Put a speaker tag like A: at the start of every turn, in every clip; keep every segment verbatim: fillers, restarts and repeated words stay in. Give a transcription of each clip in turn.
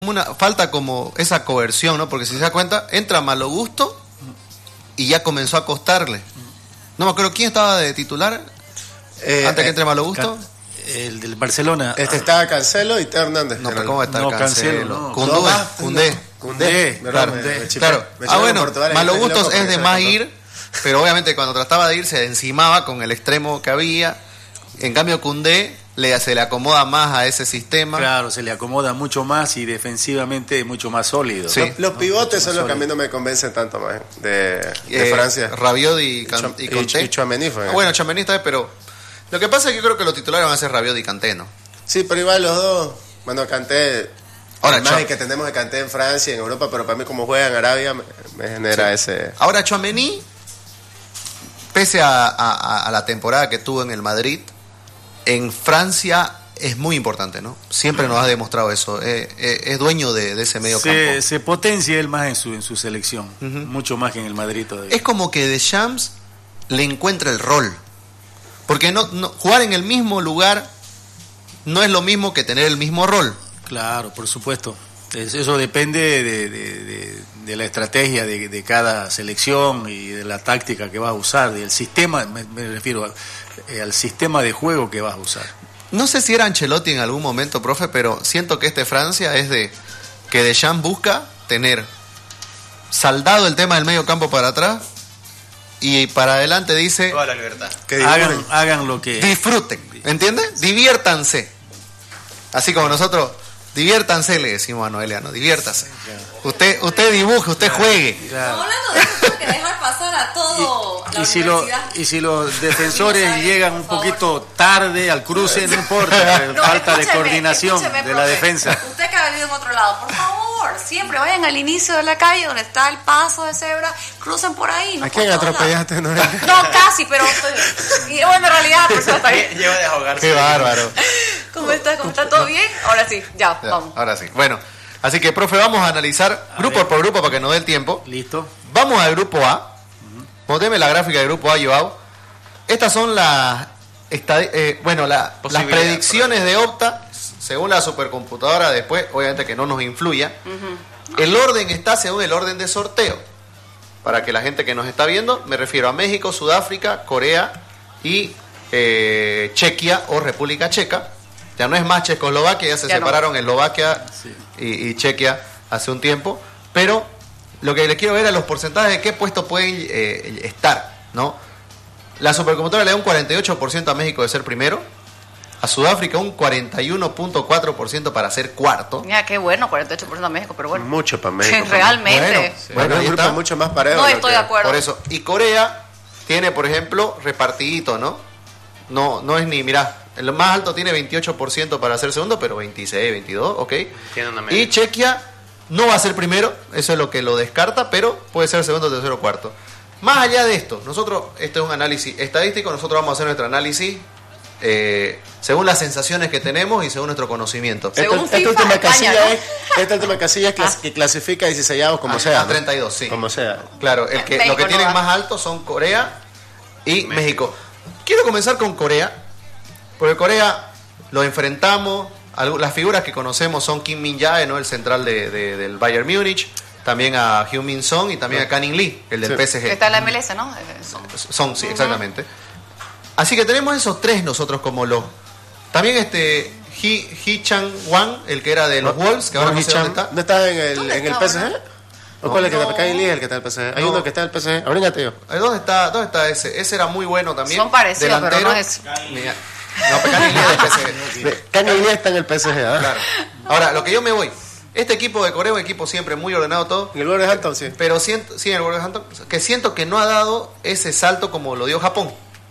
A: una falta como esa coerción, ¿no? Porque si se da cuenta, entra Malo Gusto y ya comenzó a costarle. No me acuerdo quién estaba de titular eh, antes eh, que entre Malo Gusto.
B: El del Barcelona.
C: Este estaba Cancelo y Teo Hernández.
A: No, pero ¿cómo va a estar
B: no,
A: Cancelo?
B: No.
A: Cundé, Cundé.
C: Cundé,
A: claro.
C: Me,
A: claro. Me ah, bueno, Malo Gusto es de más ir, pero obviamente cuando trataba de ir se encimaba con el extremo que había. En cambio, Cundé le, se le acomoda más a ese sistema.
B: Claro, se le acomoda mucho más y defensivamente es mucho más sólido.
C: Sí. Los, los pivotes son los que a mí no me convencen tanto más de, de
A: eh,
C: Francia.
A: Rabiot y, Can, y, y Conté.
C: Y Tchouaméni fue.
A: Ah, bueno, Tchouaméni está, pero lo que pasa es que yo creo que los titulares van a ser Rabiot y Kanté, ¿no?
C: Sí, pero igual los dos. Bueno, Kanté.
A: Ahora,
C: la imagen que tenemos de Kanté en Francia y en Europa, pero para mí como juega en Arabia me, me genera sí. ese...
A: Ahora, Tchouaméni, pese a, a, a la temporada que tuvo en el Madrid, en Francia es muy importante, ¿no? Siempre nos ha demostrado eso. Es, es, es dueño de, de ese medio
B: se,
A: campo.
B: Se potencia él más en su, en su selección, uh-huh. mucho más que en el Madrid todavía.
A: Es como que Deschamps le encuentra el rol. Porque no, no jugar en el mismo lugar no es lo mismo que tener el mismo rol.
B: Claro, por supuesto. Eso depende de, de, de, de la estrategia de, de cada selección y de la táctica que vas a usar, del sistema, me, me refiero a, eh, al sistema de juego que vas a usar.
A: No sé si era Ancelotti en algún momento, profe, pero siento que este Francia es de que Deschamps busca tener saldado el tema del medio campo para atrás y para adelante dice
D: toda la libertad.
B: Que hagan, hagan lo que
A: disfruten, ¿entiendes? Diviértanse. Así como nosotros, diviértanse, le decimos a Noelia, ¿no? Diviértase. Usted, usted dibuje, usted
E: claro,
A: juegue.
E: Claro. No, hablando de eso, tengo que dejar pasar a todo
B: y,
E: la
B: y si lo, Y si los defensores saben, llegan un poquito tarde al cruce, no importa, no, falta de coordinación de profe, la defensa.
E: Usted que ha vivido en otro lado, por favor, siempre vayan al inicio de la calle donde está el paso de cebra, crucen por ahí. No
C: ¿A quién atropellaste? No,
E: no, casi, pero estoy... Y bueno, en realidad, por eso está bien.
D: Lleva de ahogarse.
A: Qué bárbaro.
E: ¿Cómo está? ¿Cómo está? ¿Todo bien? Ahora sí, ya,
A: ya
E: vamos.
A: Ahora sí. Bueno, así que, profe, vamos a analizar a grupo ver. por grupo para que nos dé el tiempo.
B: Listo.
A: Vamos al grupo A. Uh-huh. Deme la gráfica del grupo A, Joao. Estas son las, eh, bueno, la, las predicciones de Opta, según la supercomputadora, después, obviamente que no nos influya. Uh-huh. El orden está según el orden de sorteo. Para que la gente que nos está viendo, me refiero a México, Sudáfrica, Corea y eh, Chequia o República Checa. Ya no es más Checoslovaquia, ya se ya separaron no. Eslovaquia sí. y, y Chequia hace un tiempo. Pero lo que les quiero ver es los porcentajes de qué puesto pueden eh, estar, ¿no? La supercomputadora le da un cuarenta y ocho por ciento a México de ser primero, a Sudáfrica un cuarenta y uno punto cuatro por ciento para ser cuarto.
E: Mira, qué bueno, cuarenta y ocho por ciento a México, pero bueno.
C: Mucho para México.
E: Realmente.
C: Bueno, sí. bueno ahí está. Mucho más parejo.
E: No estoy de acuerdo.
A: Por eso. Y Corea tiene, por ejemplo, repartidito, ¿no? No, no es ni, mirá, el más alto tiene veintiocho por ciento para ser segundo, pero veintiséis, veintidós, ok. Y Chequia no va a ser primero, eso es lo que lo descarta, pero puede ser segundo, tercero, cuarto. Más allá de esto, nosotros, esto es un análisis estadístico, nosotros vamos a hacer nuestro análisis eh, según las sensaciones que tenemos y según nuestro conocimiento.
E: Según
C: esta,
E: FIFA,
C: esta última
E: España,
C: casilla
E: ¿no?
C: es, esta última casilla es clas, que clasifica dieciséis como
A: a,
C: sea.
A: A treinta y dos, ¿no? Sí.
C: Como sea.
A: Claro, el que, lo que tienen no más alto son Corea y México. México. Quiero comenzar con Corea, porque Corea lo enfrentamos, las figuras que conocemos son Kim Min-jae, ¿no? El central de, de, del Bayern Múnich, también a Heung-min Son y también a Kanin Lee, el del sí. P S G.
E: Que está en la M L S, ¿no?
A: Son, son sí, uh-huh. exactamente. Así que tenemos esos tres nosotros como los... También este Hee, Hee Chan-won, el que era de los no, Wolves, que ahora no, no sé dónde está.
C: ¿No está en el, en el P S G? ¿O
A: no,
C: cuál es el
A: no,
C: que está? Kanin Lee es el que está en el P S G. Hay
A: no.
C: uno que está en el P S G. Abrígate yo.
A: ¿Dónde está, ¿Dónde está ese? Ese era muy bueno también.
E: Son parecidos,
A: delantero.
E: pero no es...
A: Mira, no, pero Kanin Lee es del P S G.
C: Kanin Lee está en el P S G, ¿eh?
A: Claro. Ahora, lo que yo me voy... Este equipo de Corea es un equipo siempre muy ordenado todo.
C: ¿Y el Wolverhampton sí?
A: Pero siento, sí, el Wolverhampton, que siento que no ha dado ese salto como lo dio Japón.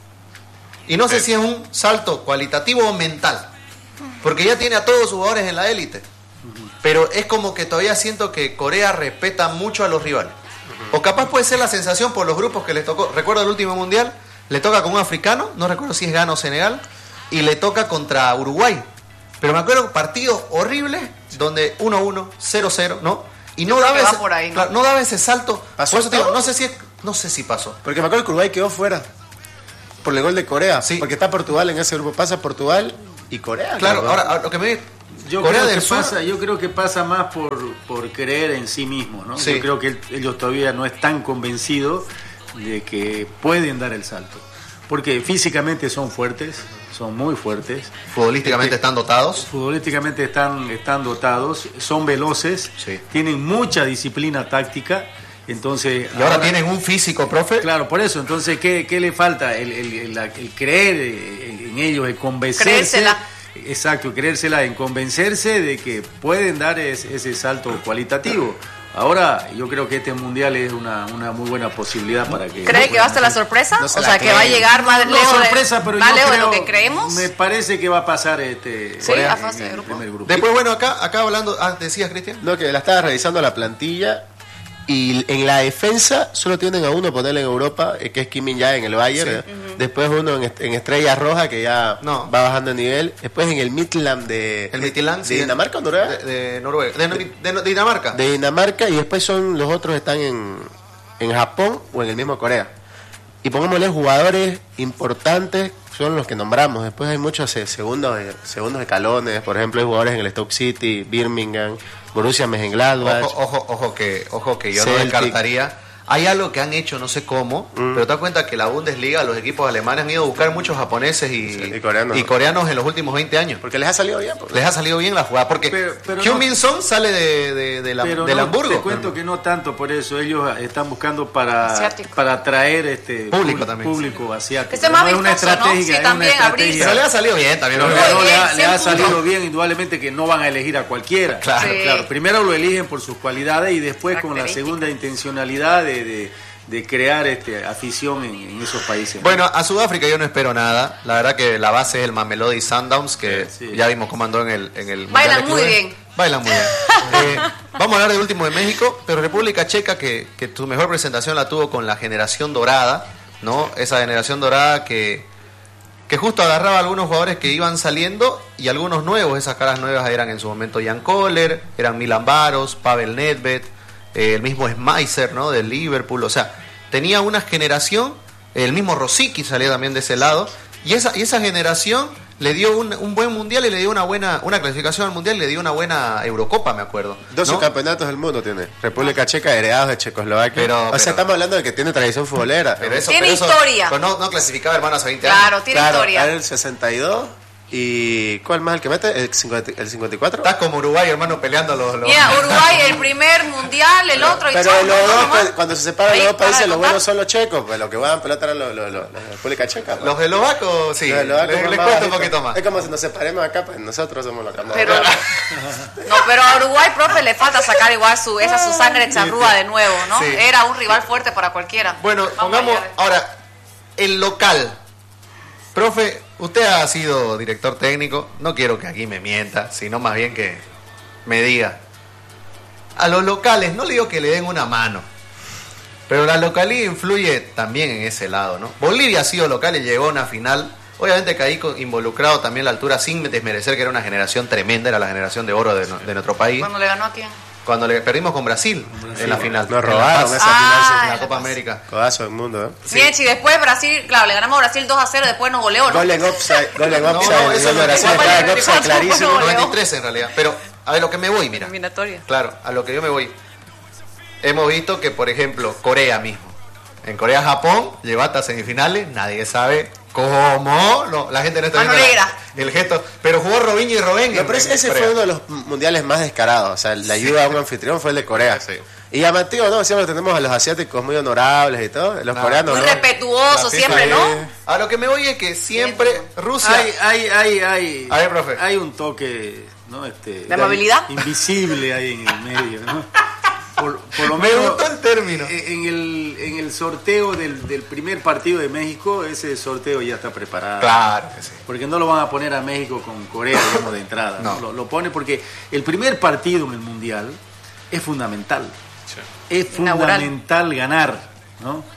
A: Y no sé si es un salto cualitativo o mental. Porque ya tiene a todos sus jugadores en la élite. Pero es como que todavía siento que Corea respeta mucho a los rivales. O capaz puede ser la sensación por los grupos que les tocó. Recuerdo el último mundial, le toca con un africano, no recuerdo si es Ghana o Senegal, y le toca contra Uruguay. Pero me acuerdo partidos horribles donde uno uno, cero cero, ¿no? Y no daba, ese,
E: por ahí, ¿no?
A: Claro, no daba ese salto.
C: ¿Pasó
A: por eso te digo,
C: todo?
A: no sé si es, no sé si pasó.
C: Porque me acuerdo que Uruguay quedó fuera por el gol de Corea.
A: Sí.
C: Porque está Portugal en ese grupo. Pasa Portugal y Corea.
A: Claro, ahora, ahora lo que me
B: Yo
A: Corea
B: creo
A: del
B: que
A: Sur
B: pasa, yo creo que pasa más por, por creer en sí mismo, ¿no?
A: Sí.
B: Yo creo que el- ellos todavía no están convencidos de que pueden dar el salto. Porque físicamente son fuertes, son muy fuertes.
A: futbolísticamente
B: Este,
A: están dotados.
B: Futbolísticamente están, están dotados, son veloces,
A: Sí.
B: tienen mucha disciplina táctica. Entonces,
A: Y ahora, tienen un físico, profe.
B: Claro, por eso. Entonces, ¿qué, qué le falta? El, el- el- la- el creer en, en ellos, el convencerse.
E: Creérsela.
B: Exacto, creérsela, en convencerse de que pueden dar es- ese salto cualitativo. Ahora, yo creo que este mundial es una, una muy buena posibilidad para que.
E: ¿Cree que va a ser la sorpresa?
C: No se
E: o
C: la
E: sea, que va a
C: creen.
E: llegar más
B: No,
E: lejos,
B: sorpresa,
E: de,
B: pero
E: más
B: yo
E: lejos de
B: creo-
E: lo que creemos.
B: Me parece que va a pasar este.
E: Sí,
B: Corea
E: a fase
B: en
E: de
B: el
E: grupo.
B: primer grupo.
A: Después, bueno, acá, acá hablando. Ah, decías, Cristian.
C: No, que la estaba revisando la plantilla y en la defensa solo tienen a uno ponerle en Europa, eh, que es Kim Min-jae en el Bayern.
A: Sí.
C: ¿eh? Después uno en, est- en Estrella Roja, que ya
A: No.
C: va bajando de nivel. Después en el Midland de,
A: El Midtjylland,
C: de
A: sí.
C: Dinamarca, ¿o Noruega?
A: De, de Noruega. De, de- de Dinamarca.
C: De Dinamarca, y después son los otros están en, en Japón o en el mismo Corea. Y pongámosle jugadores importantes, son los que nombramos. Después hay muchos eh, segundos, eh, segundos escalones. Por ejemplo, hay jugadores en el Stoke City, Birmingham, Borussia Mönchengladbach.
A: Ojo, ojo, ojo que, ojo que yo no
C: Celtic.
A: descartaría. Hay algo que han hecho, no sé cómo,
C: Mm.
A: pero te das cuenta que la Bundesliga, los equipos alemanes han ido a buscar muchos japoneses y,
C: Sí, y coreanos.
A: y coreanos en los últimos veinte años.
C: Porque les ha salido bien. pues.
A: Les ha salido bien la jugada, porque
B: Pero- pero
A: Hyun
B: no-
A: Min Son sale de, de, de la-
B: Pero
A: del
B: no,
A: Hamburgo.
B: te cuento que no tanto por eso. Ellos están buscando para,
E: Asiático.
B: para atraer este
A: Público
B: pu-
A: también.
B: público asiático.
E: Que sea más
B: No es una
E: vistoso, ¿no?
B: estrategia,
E: Sí,
B: es una
E: también,
B: estrategia.
A: Pero le ha salido bien también.
B: Pero
A: ¿no?
E: Muy
B: no, le
E: bien,
B: ha, le
E: cien
B: ha
E: puntos.
B: salido bien, indudablemente que no van a elegir a cualquiera.
A: Claro.
E: Sí.
B: Claro, primero lo eligen por sus cualidades y después con la
E: Características.
B: segunda intencionalidad de, de, de crear este afición en, en esos países.
A: Bueno, a Sudáfrica yo no espero nada. La verdad que la base es el Mamelodi Sundowns, que
B: Sí.
A: ya vimos cómo andó en el, en el
E: Bailan
A: Mundial de
E: muy
A: Clubes.
E: bien.
A: Bailan muy bien. Eh, vamos a hablar del último de México, pero República Checa, que, que tu mejor presentación la tuvo con la generación dorada, ¿no? Esa generación dorada que, que justo agarraba a algunos jugadores que iban saliendo y algunos nuevos. Esas caras nuevas eran en su momento Jan Koller, eran Milan Baros, Pavel Nedved, eh, el mismo Schmeiser, ¿no? Del Liverpool. O sea, tenía una generación, el mismo Rosicky salía también de ese lado, y esa, y esa generación le dio un, un buen mundial y le dio una buena una clasificación al mundial y le dio una buena Eurocopa, me acuerdo.
C: doce
A: ¿no?
C: campeonatos del mundo tiene. República Checa heredados de Checoslovaquia.
A: Pero-
C: o
A: pero-
C: sea, estamos hablando de que tiene tradición futbolera.
A: Pero eso,
E: Tiene
A: pero eso-
E: historia.
A: pero no, no clasificaba hermanos a veinte años.
E: Claro, tiene
C: Claro,
E: historia.
C: el sesenta y dos. ¿Y cuál más el que mete? ¿El, cincuenta, el cincuenta y cuatro?
A: Estás como Uruguay, hermano, peleando los... los-
E: Mira, Uruguay el primer mundial, el otro y
C: Pero
E: chao,
C: los
E: no,
C: dos,
E: no,
C: pues,
E: no.
C: cuando se separan
E: Ahí,
C: los dos
E: para
C: países,
E: de
C: los
E: contar.
C: buenos son los checos, pues los que juegan pelota eran los, los, los, los de la República Checa. pues.
A: Los eslovacos, sí.
C: Los eslovacos
A: les
C: son
A: les
C: más
A: cuento un
C: bajitos.
A: poquito más.
C: Es como si nos separemos acá, pues nosotros somos los que andamos.
E: Pero, no, pero a Uruguay, profe, le falta sacar igual su, esa su sangre charrúa de nuevo, ¿no?
A: Sí.
E: Era un rival fuerte para cualquiera.
A: Bueno,
E: Vamos
A: pongamos
E: allá.
A: ahora el local. Profe, usted ha sido director técnico. No quiero que aquí me mienta, sino más bien que me diga. A los locales, no le digo que le den una mano, pero la localidad influye también en ese lado, ¿no? Bolivia ha sido local y llegó a una final. Obviamente que ahí con- involucrado también la altura, sin desmerecer que era una generación tremenda, era la generación de oro de, no- de nuestro país.
E: Cuando le ganó a quién.
A: Cuando le perdimos con Brasil en la final.
C: Nos
A: En la
C: robaron
A: fase-
C: esa
E: Ah,
C: final, sí.
A: en
E: en
A: la
E: la
A: Copa
E: fase.
A: América.
C: Codazo del mundo, ¿eh?
E: Bien, si después Brasil, claro, le ganamos a Brasil dos a cero, después nos goleó, ¿no?
C: Gol en offside, gol en
A: No,
C: offside.
A: no,
C: el
A: eso
C: gol
A: no-
C: de Brasil
A: eso
C: estaba en
E: no-
C: offside
E: no-
C: clarísimo.
E: no-
A: noventa y tres en realidad. Pero a ver, lo que me voy, mira.
E: Eliminatoria.
A: Claro, a lo que yo me voy. Hemos visto que, por ejemplo, Corea mismo. En Corea-Japón llegó hasta semifinales, nadie sabe cómo. No, la gente no está
E: Mano
A: viendo la-
E: negra.
A: el gesto. Pero jugó Robinho y Robben.
C: No,
A: en-
C: pero
A: en
C: ese, ese
A: Corea.
C: fue uno de los mundiales más descarados. O sea, la ayuda a un anfitrión fue el de Corea.
A: Sí.
C: Y llamativo, ¿no? Siempre tenemos a los asiáticos muy honorables y todo. Los
A: No.
C: coreanos,
E: Muy
C: ¿no?
E: respetuoso
A: La
E: siempre,
A: FIFA,
E: ¿no?
A: eh. A lo que me voy es que siempre Rusia.
B: Hay, hay, hay, hay,
A: A ver, profe.
B: hay un toque, ¿no? Este,
E: ¿De amabilidad?
B: invisible ahí en el medio, ¿no? Por, por lo
A: Me
B: menos
A: gustó el término.
B: en el, en el sorteo del, del primer partido de México, ese sorteo ya está preparado.
A: Claro que sí.
B: Porque no lo van a poner a México con Corea, digamos, de entrada. ¿no?
A: No.
B: Lo, lo pone porque el primer partido en el Mundial es fundamental. Es
E: Inaugural.
B: fundamental ganar, ¿no?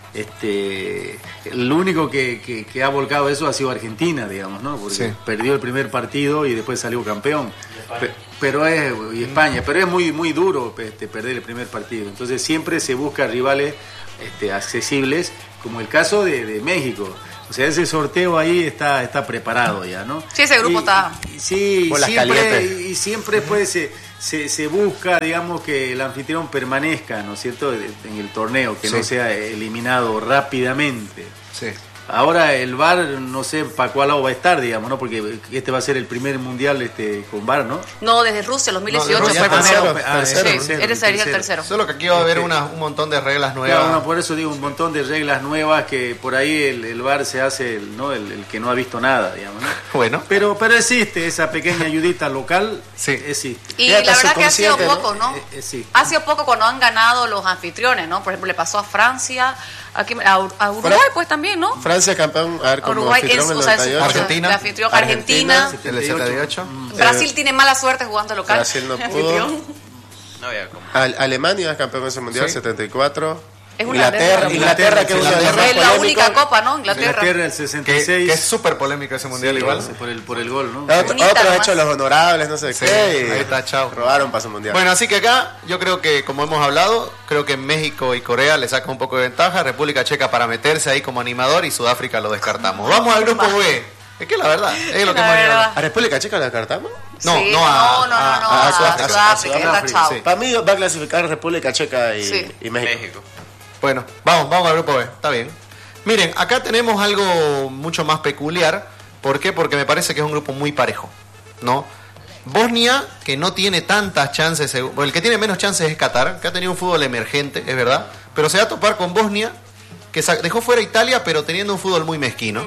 B: Este, el único que, que, que ha volcado eso ha sido Argentina, digamos, ¿no? Porque
A: sí.
B: perdió el primer partido y después salió campeón. Pe- pero es y España, pero es muy muy duro este, perder el primer partido. Entonces siempre se busca rivales este, accesibles, como el caso de, de México. O sea, ese sorteo ahí está está preparado ya, ¿no?
E: Sí, ese grupo
B: y,
E: está.
B: Y, sí,
C: Por las
B: siempre,
C: calientes.
B: y, y siempre pues se, se, se busca, digamos, que el anfitrión permanezca, ¿no es cierto?, en el torneo, que
A: sí.
B: no sea eliminado rápidamente.
A: Sí.
B: Ahora el V A R no sé para cuál lado va a estar, digamos, ¿no? Porque este va a ser el primer mundial este con V A R, ¿no?
E: No, desde Rusia, dos mil dieciocho
A: No, de
E: fue el
A: Rusia,
E: primero.
C: tercero,
E: Sí,
C: tercero,
B: tercero,
E: ese sería el
B: tercero.
E: tercero.
A: Solo que aquí va a haber
B: Este,
A: una, un montón de reglas nuevas.
B: Claro, no, por eso digo un montón de reglas nuevas que por ahí el, el V A R se hace el, ¿no? el, el que no ha visto nada, digamos, ¿no?
A: Bueno.
B: Pero, pero existe esa pequeña ayudita local,
A: Sí.
B: existe.
E: Y
C: Fíjate,
E: la verdad que ha sido
C: subconsciente, ¿no?
E: poco, ¿no?
B: Eh, eh, sí.
E: Ha sido poco cuando han ganado los anfitriones, ¿no? Por ejemplo, le pasó a Francia, aquí, a, Ur- a Uruguay,
C: Fra-
E: pues también, ¿no?
C: Francia campeón, a ver, como
E: Uruguay,
C: anfitrión
E: es,
C: en
E: o
C: el
E: sea,
C: noventa y
E: es-
C: ocho.
A: Argentina.
E: de anfitrión, Argentina.
C: Argentina.
A: El de setenta y ocho.
E: Brasil tiene mala suerte jugando local.
C: Brasil no pudo.
E: Anfitrión.
D: No había como.
C: Al- Alemania es campeón de ese mundial,
A: Sí.
C: setenta y cuatro.
E: Es una
C: Inglaterra,
E: de-
C: Inglaterra, que es uno de los
A: Inglaterra.
C: más
E: Es la única
C: polémicos.
E: copa, ¿no? Inglaterra.
B: Inglaterra el sesenta y
A: Que,
B: seis.
A: que es súper polémico ese mundial
B: Sí,
A: igual.
B: por el, por el gol, ¿no?
C: Otro,
E: Bonita
C: otro ha
E: nomás.
C: hecho los honorables, no sé
A: Sí,
C: qué. y
A: ahí está, chao.
C: Robaron para su mundial.
A: Bueno, así que acá yo creo que, como hemos hablado, creo que México y Corea le sacan un poco de ventaja, República Checa para meterse ahí como animador y Sudáfrica lo descartamos. Vamos al grupo B. Es que la verdad, es lo que
E: La
A: hemos
E: verdad.
A: hablado.
C: ¿A República Checa la descartamos?
A: No,
E: Sí,
A: no a-
E: no, no, no,
A: a-
E: no,
A: a
E: a
A: Sudáfrica.
E: Sudáfrica, está
C: Sudáfrica,
E: chao.
A: sí.
C: Para mí va a clasificar República Checa y,
E: Sí.
C: y México.
D: México.
A: Bueno, vamos, vamos al grupo B, está bien. Miren, acá tenemos algo mucho más peculiar. ¿Por qué? Porque me parece que es un grupo muy parejo, ¿no? Bosnia, que no tiene tantas chances, bueno, el que tiene menos chances es Qatar, que ha tenido un fútbol emergente, es verdad, pero se va a topar con Bosnia, que sa- dejó fuera a Italia, pero teniendo un fútbol muy mezquino.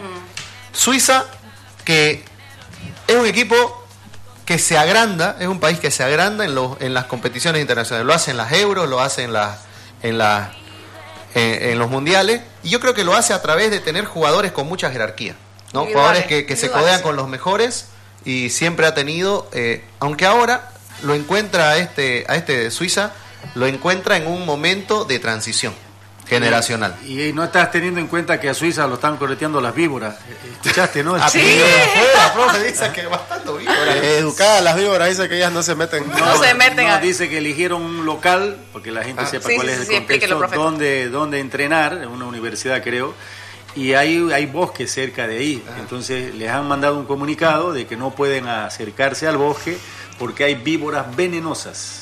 A: Suiza, que es un equipo que se agranda, es un país que se agranda en, los, en las competiciones internacionales, lo hace en las Euros, lo hace en las... En las en, en los mundiales, y yo creo que lo hace a través de tener jugadores con mucha jerarquía, ¿no?
E: Individuales,
A: Jugadores que, que se
E: individuales,
A: codean
E: sí.
A: con los mejores, y siempre ha tenido, eh, aunque ahora lo encuentra a este, a este de Suiza, lo encuentra en un momento de transición generacional.
B: Y, y no estás teniendo en cuenta que a Suiza lo están correteando las víboras. ¿Escuchaste, no?
A: Ah,
E: Sí.
A: afuera, profe, dice que bastante víbora.
C: Eh, Educadas las víboras, dice que ellas no se meten.
E: No se meten
B: no,
E: a-
B: dice que eligieron un local, porque la gente
A: Ah,
B: sepa
E: sí,
B: cuál
E: sí,
B: es
E: sí,
B: el
E: sí, explíquelo,
B: contexto,
E: profe.
B: dónde, dónde entrenar, en una universidad creo, y hay, hay bosque cerca de ahí. Entonces les han mandado un comunicado de que no pueden acercarse al bosque porque hay víboras venenosas.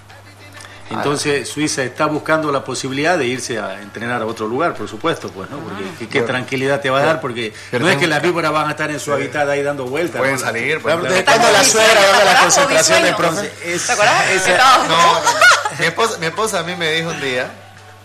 B: Entonces Suiza está buscando la posibilidad de irse a entrenar a otro lugar, por supuesto, pues, ¿no? Porque qué, qué tranquilidad te va a dar, porque
A: Pero
B: no es
A: tengo-
B: que las víboras van a estar en su hábitat ahí dando vueltas.
A: Pueden
B: ¿no?
A: salir,
C: Bueno,
A: pueden-
C: ¿desde
E: Está
C: cuándo
E: como
C: la
E: mi
C: suegra
E: sueño,
C: va a las
E: ¿verdad? Como mi
C: concentraciones,
E: sueño.
C: profe?
B: Es-
E: ¿Te acuerdas?
B: esa-
E: Estaba-
A: No, mi esposa, mi esposa a mí me dijo un día,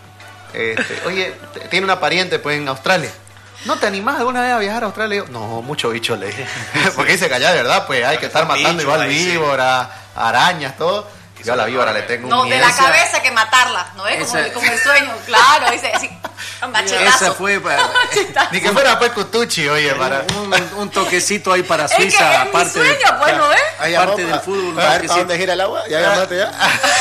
A: este, oye, t- tiene una pariente pues en Australia. ¿No te animás alguna vez a viajar a Australia? Y yo, no, mucho bicho le dije. Porque dice que allá de verdad, pues hay que estar matando
D: Bichos
A: igual
D: ahí, sí.
A: víboras, arañas, todo. Yo a la víbora le tengo
E: No,
A: un
E: de
A: miedo.
E: la cabeza que matarla, ¿no es? Como,
B: Esa-
E: como el sueño, claro, dice así, un machetazo.
B: Esa fue para-
E: Machetazo.
A: Ni que fuera pues Cutucci, oye, para...
B: un, un toquecito ahí para
E: Es que
B: Suiza,
E: es mi
B: aparte de-
E: sueño, pues, ¿no ves?
C: Ahí
B: Parte
C: llamó
B: del
C: pa-
B: fútbol, un
C: A ver,
B: toquecito.
C: ¿para dónde gira el agua? ¿Ya llamaste ya?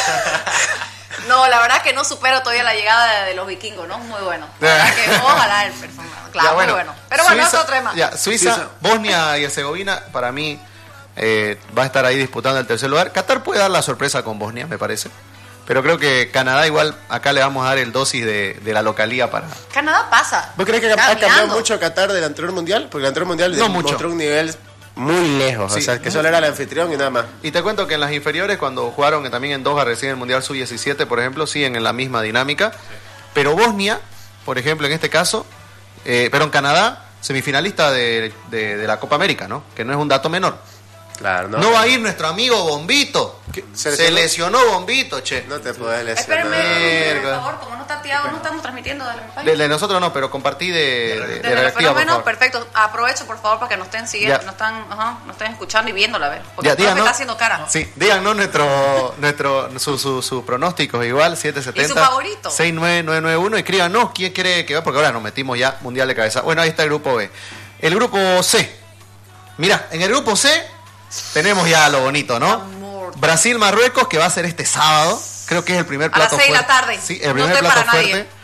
E: No, la verdad que no supero todavía la llegada de, de los vikingos, ¿no? Muy bueno. La verdad que ojalá el performance. Claro,
A: Ya,
E: muy bueno. Pero bueno,
A: Suiza-
E: es otro tema.
A: ya, Suiza,
B: Suiza.
A: Bosnia y Herzegovina, para mí, eh, va a estar ahí disputando el tercer lugar. Qatar puede dar la sorpresa con Bosnia, me parece. Pero creo que Canadá igual, acá le vamos a dar el dosis de, de la localía para...
E: Canadá pasa.
C: ¿Vos crees que ha
E: Caminando.
C: cambiado mucho Qatar del anterior mundial? Porque el anterior mundial
A: No mucho.
C: mostró un nivel muy lejos.
A: Sí.
C: O sea, que solo era el anfitrión y nada más.
A: Y te cuento que en las inferiores, cuando jugaron también en Doha recién el Mundial sub diecisiete, por ejemplo, siguen en la misma dinámica. Pero Bosnia, por ejemplo, en este caso, eh, pero en Canadá, semifinalista de, de, de la Copa América, ¿no? Que no es un dato menor.
C: Claro,
A: No, va a ir nuestro amigo Bombito.
C: ¿Se
A: Se
C: lesionó?
A: lesionó Bombito, che.
C: No te podés lesionar.
E: Espérenme, por
A: Mierda.
E: favor, como no está Tiago, no estamos transmitiendo de la campaña.
A: De, de nosotros no, pero compartí de, de, de
E: Desde los
A: Reactiva, por
E: fenómenos,
A: favor.
E: perfecto. Aprovecho, por favor, para que nos estén siguiendo,
A: Ya.
E: nos están, ajá, nos estén escuchando y viéndola, a ver. Porque
A: Ya,
E: el profe
A: díganos,
E: está haciendo cara.
A: sí, díganos nuestro, nuestro, su, su, sus pronósticos igual, siete setenta.
E: ¿Y su favorito?
A: seis nueve nueve nueve uno, escríbanos quién cree que va, porque ahora nos metimos ya Mundial de Cabeza. Bueno, ahí está el grupo B. El grupo C. Mira, en el grupo C tenemos ya lo bonito, ¿no?
E: Amor.
A: Brasil-Marruecos, que va a ser este sábado. Creo que es el primer
E: A las
A: plato
E: seis de la
A: fuerte.
E: tarde.
A: Sí, el
E: No
A: primer
E: estoy
A: plato
E: para
A: fuerte.
E: nadie.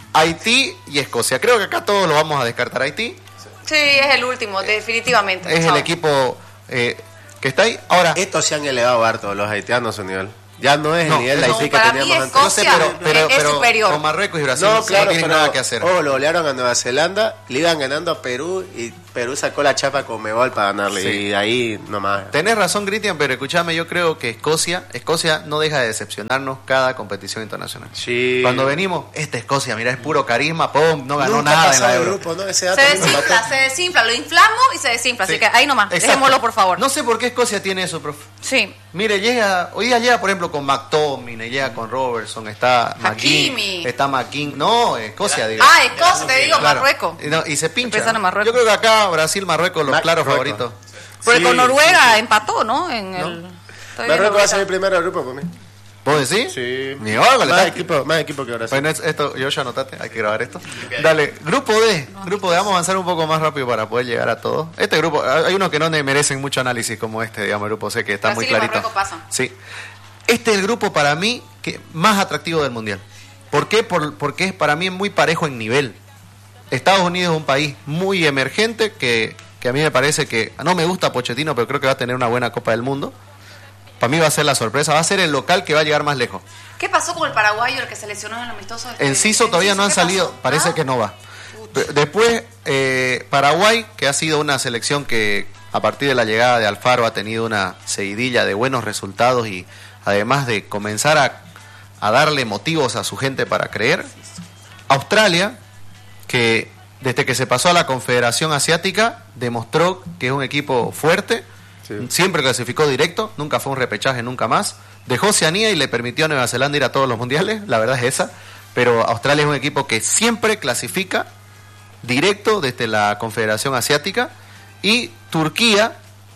A: Haití y Escocia. Creo que acá todos lo vamos a descartar. Haití.
E: Sí, es el último, definitivamente.
A: Es
E: Chao.
A: el equipo eh, que está ahí. Ahora,
C: Estos se han elevado harto, los haitianos, su nivel. Ya no es el
A: No,
C: nivel de
E: no,
C: Haití que
E: para mí
C: teníamos antes.
A: no sé,
E: Escocia
A: pero, pero,
E: es
A: pero
E: superior.
A: con Marruecos y Brasil
C: No,
A: no,
C: claro,
A: tienen
C: pero
A: nada que hacer.
C: oh, lo golearon a Nueva Zelanda, le iban ganando a Perú y Perú sacó la chapa con Mebol para ganarle.
A: Sí.
C: Y de ahí nomás.
A: Tenés razón, Cristian, pero escúchame, yo creo que Escocia, Escocia no deja de decepcionarnos cada competición internacional.
C: Sí.
A: Cuando venimos, esta Escocia, mira, es puro carisma, pum, no ganó
C: Nunca ha
A: nada en
C: pasado
A: la
C: el
A: Euro.
C: grupo, ¿no? Ese
E: Se
C: dato nunca
E: desinfla,
C: mató.
E: se desinfla, lo inflamos y se desinfla.
A: Sí.
E: Así que ahí nomás,
A: Exacto.
E: dejémoslo por favor.
A: No sé por qué Escocia tiene eso, profe.
E: Sí.
A: Mire, llega, hoy día llega, por ejemplo, con McTominay, llega con Robertson, está
E: Hakimi.
A: McGinn, está McKinn. No, Escocia, digo.
E: Ah, Escocia, te digo,
A: Claro.
E: Marruecos.
A: Y, no, y se pincha.
E: Empiezan a Marruecos.
A: Yo creo que acá Brasil, Marruecos, los
C: Mar-
A: claros
C: Marruecos.
A: favoritos.
E: Porque
B: Sí,
E: con Noruega
B: sí,
E: empató, ¿no? En el... Estoy viendo
C: Marruecos va a
E: ahorita.
C: ser el primero del grupo para mí.
A: ¿Vos decís?
C: Sí.
A: Ni órgale,
C: Más
A: está-
C: equipo, más equipo que Brasil.
A: Bueno, es- esto, yo ya anotaste, hay que grabar esto. Dale, grupo D, grupo D, vamos a avanzar un poco más rápido para poder llegar a todos. Este grupo, hay unos que no merecen mucho análisis como este, digamos, el grupo C, que está
E: Brasil
A: muy
E: y
A: clarito.
E: Marruecos pasan.
A: Sí. Este es el grupo para mí que más atractivo del Mundial. ¿Por qué? Por- porque es para mí muy parejo en nivel. Estados Unidos es un país muy emergente que, que a mí me parece que, no me gusta Pochettino, pero creo que va a tener una buena Copa del Mundo. Para mí va a ser la sorpresa, va a ser el local que va a llegar más lejos.
E: ¿Qué pasó con el paraguayo, el que se lesionó en el amistoso? Este,
A: Enciso todavía no han
E: Enciso, ¿qué
A: salido,
E: pasó?
A: parece
E: ¿Ah?
A: que no va. De- Después, eh, Paraguay, que ha sido una selección que a partir de la llegada de Alfaro ha tenido una seguidilla de buenos resultados y además de comenzar a, a darle motivos a su gente para creer. Australia, que desde que se pasó a la Confederación Asiática demostró que es un equipo fuerte,
C: Sí.
A: siempre clasificó directo, nunca fue un repechaje, nunca más. Dejó Oceanía y le permitió a Nueva Zelanda ir a todos los mundiales, la verdad es esa. Pero Australia es un equipo que siempre clasifica directo desde la Confederación Asiática. Y Turquía,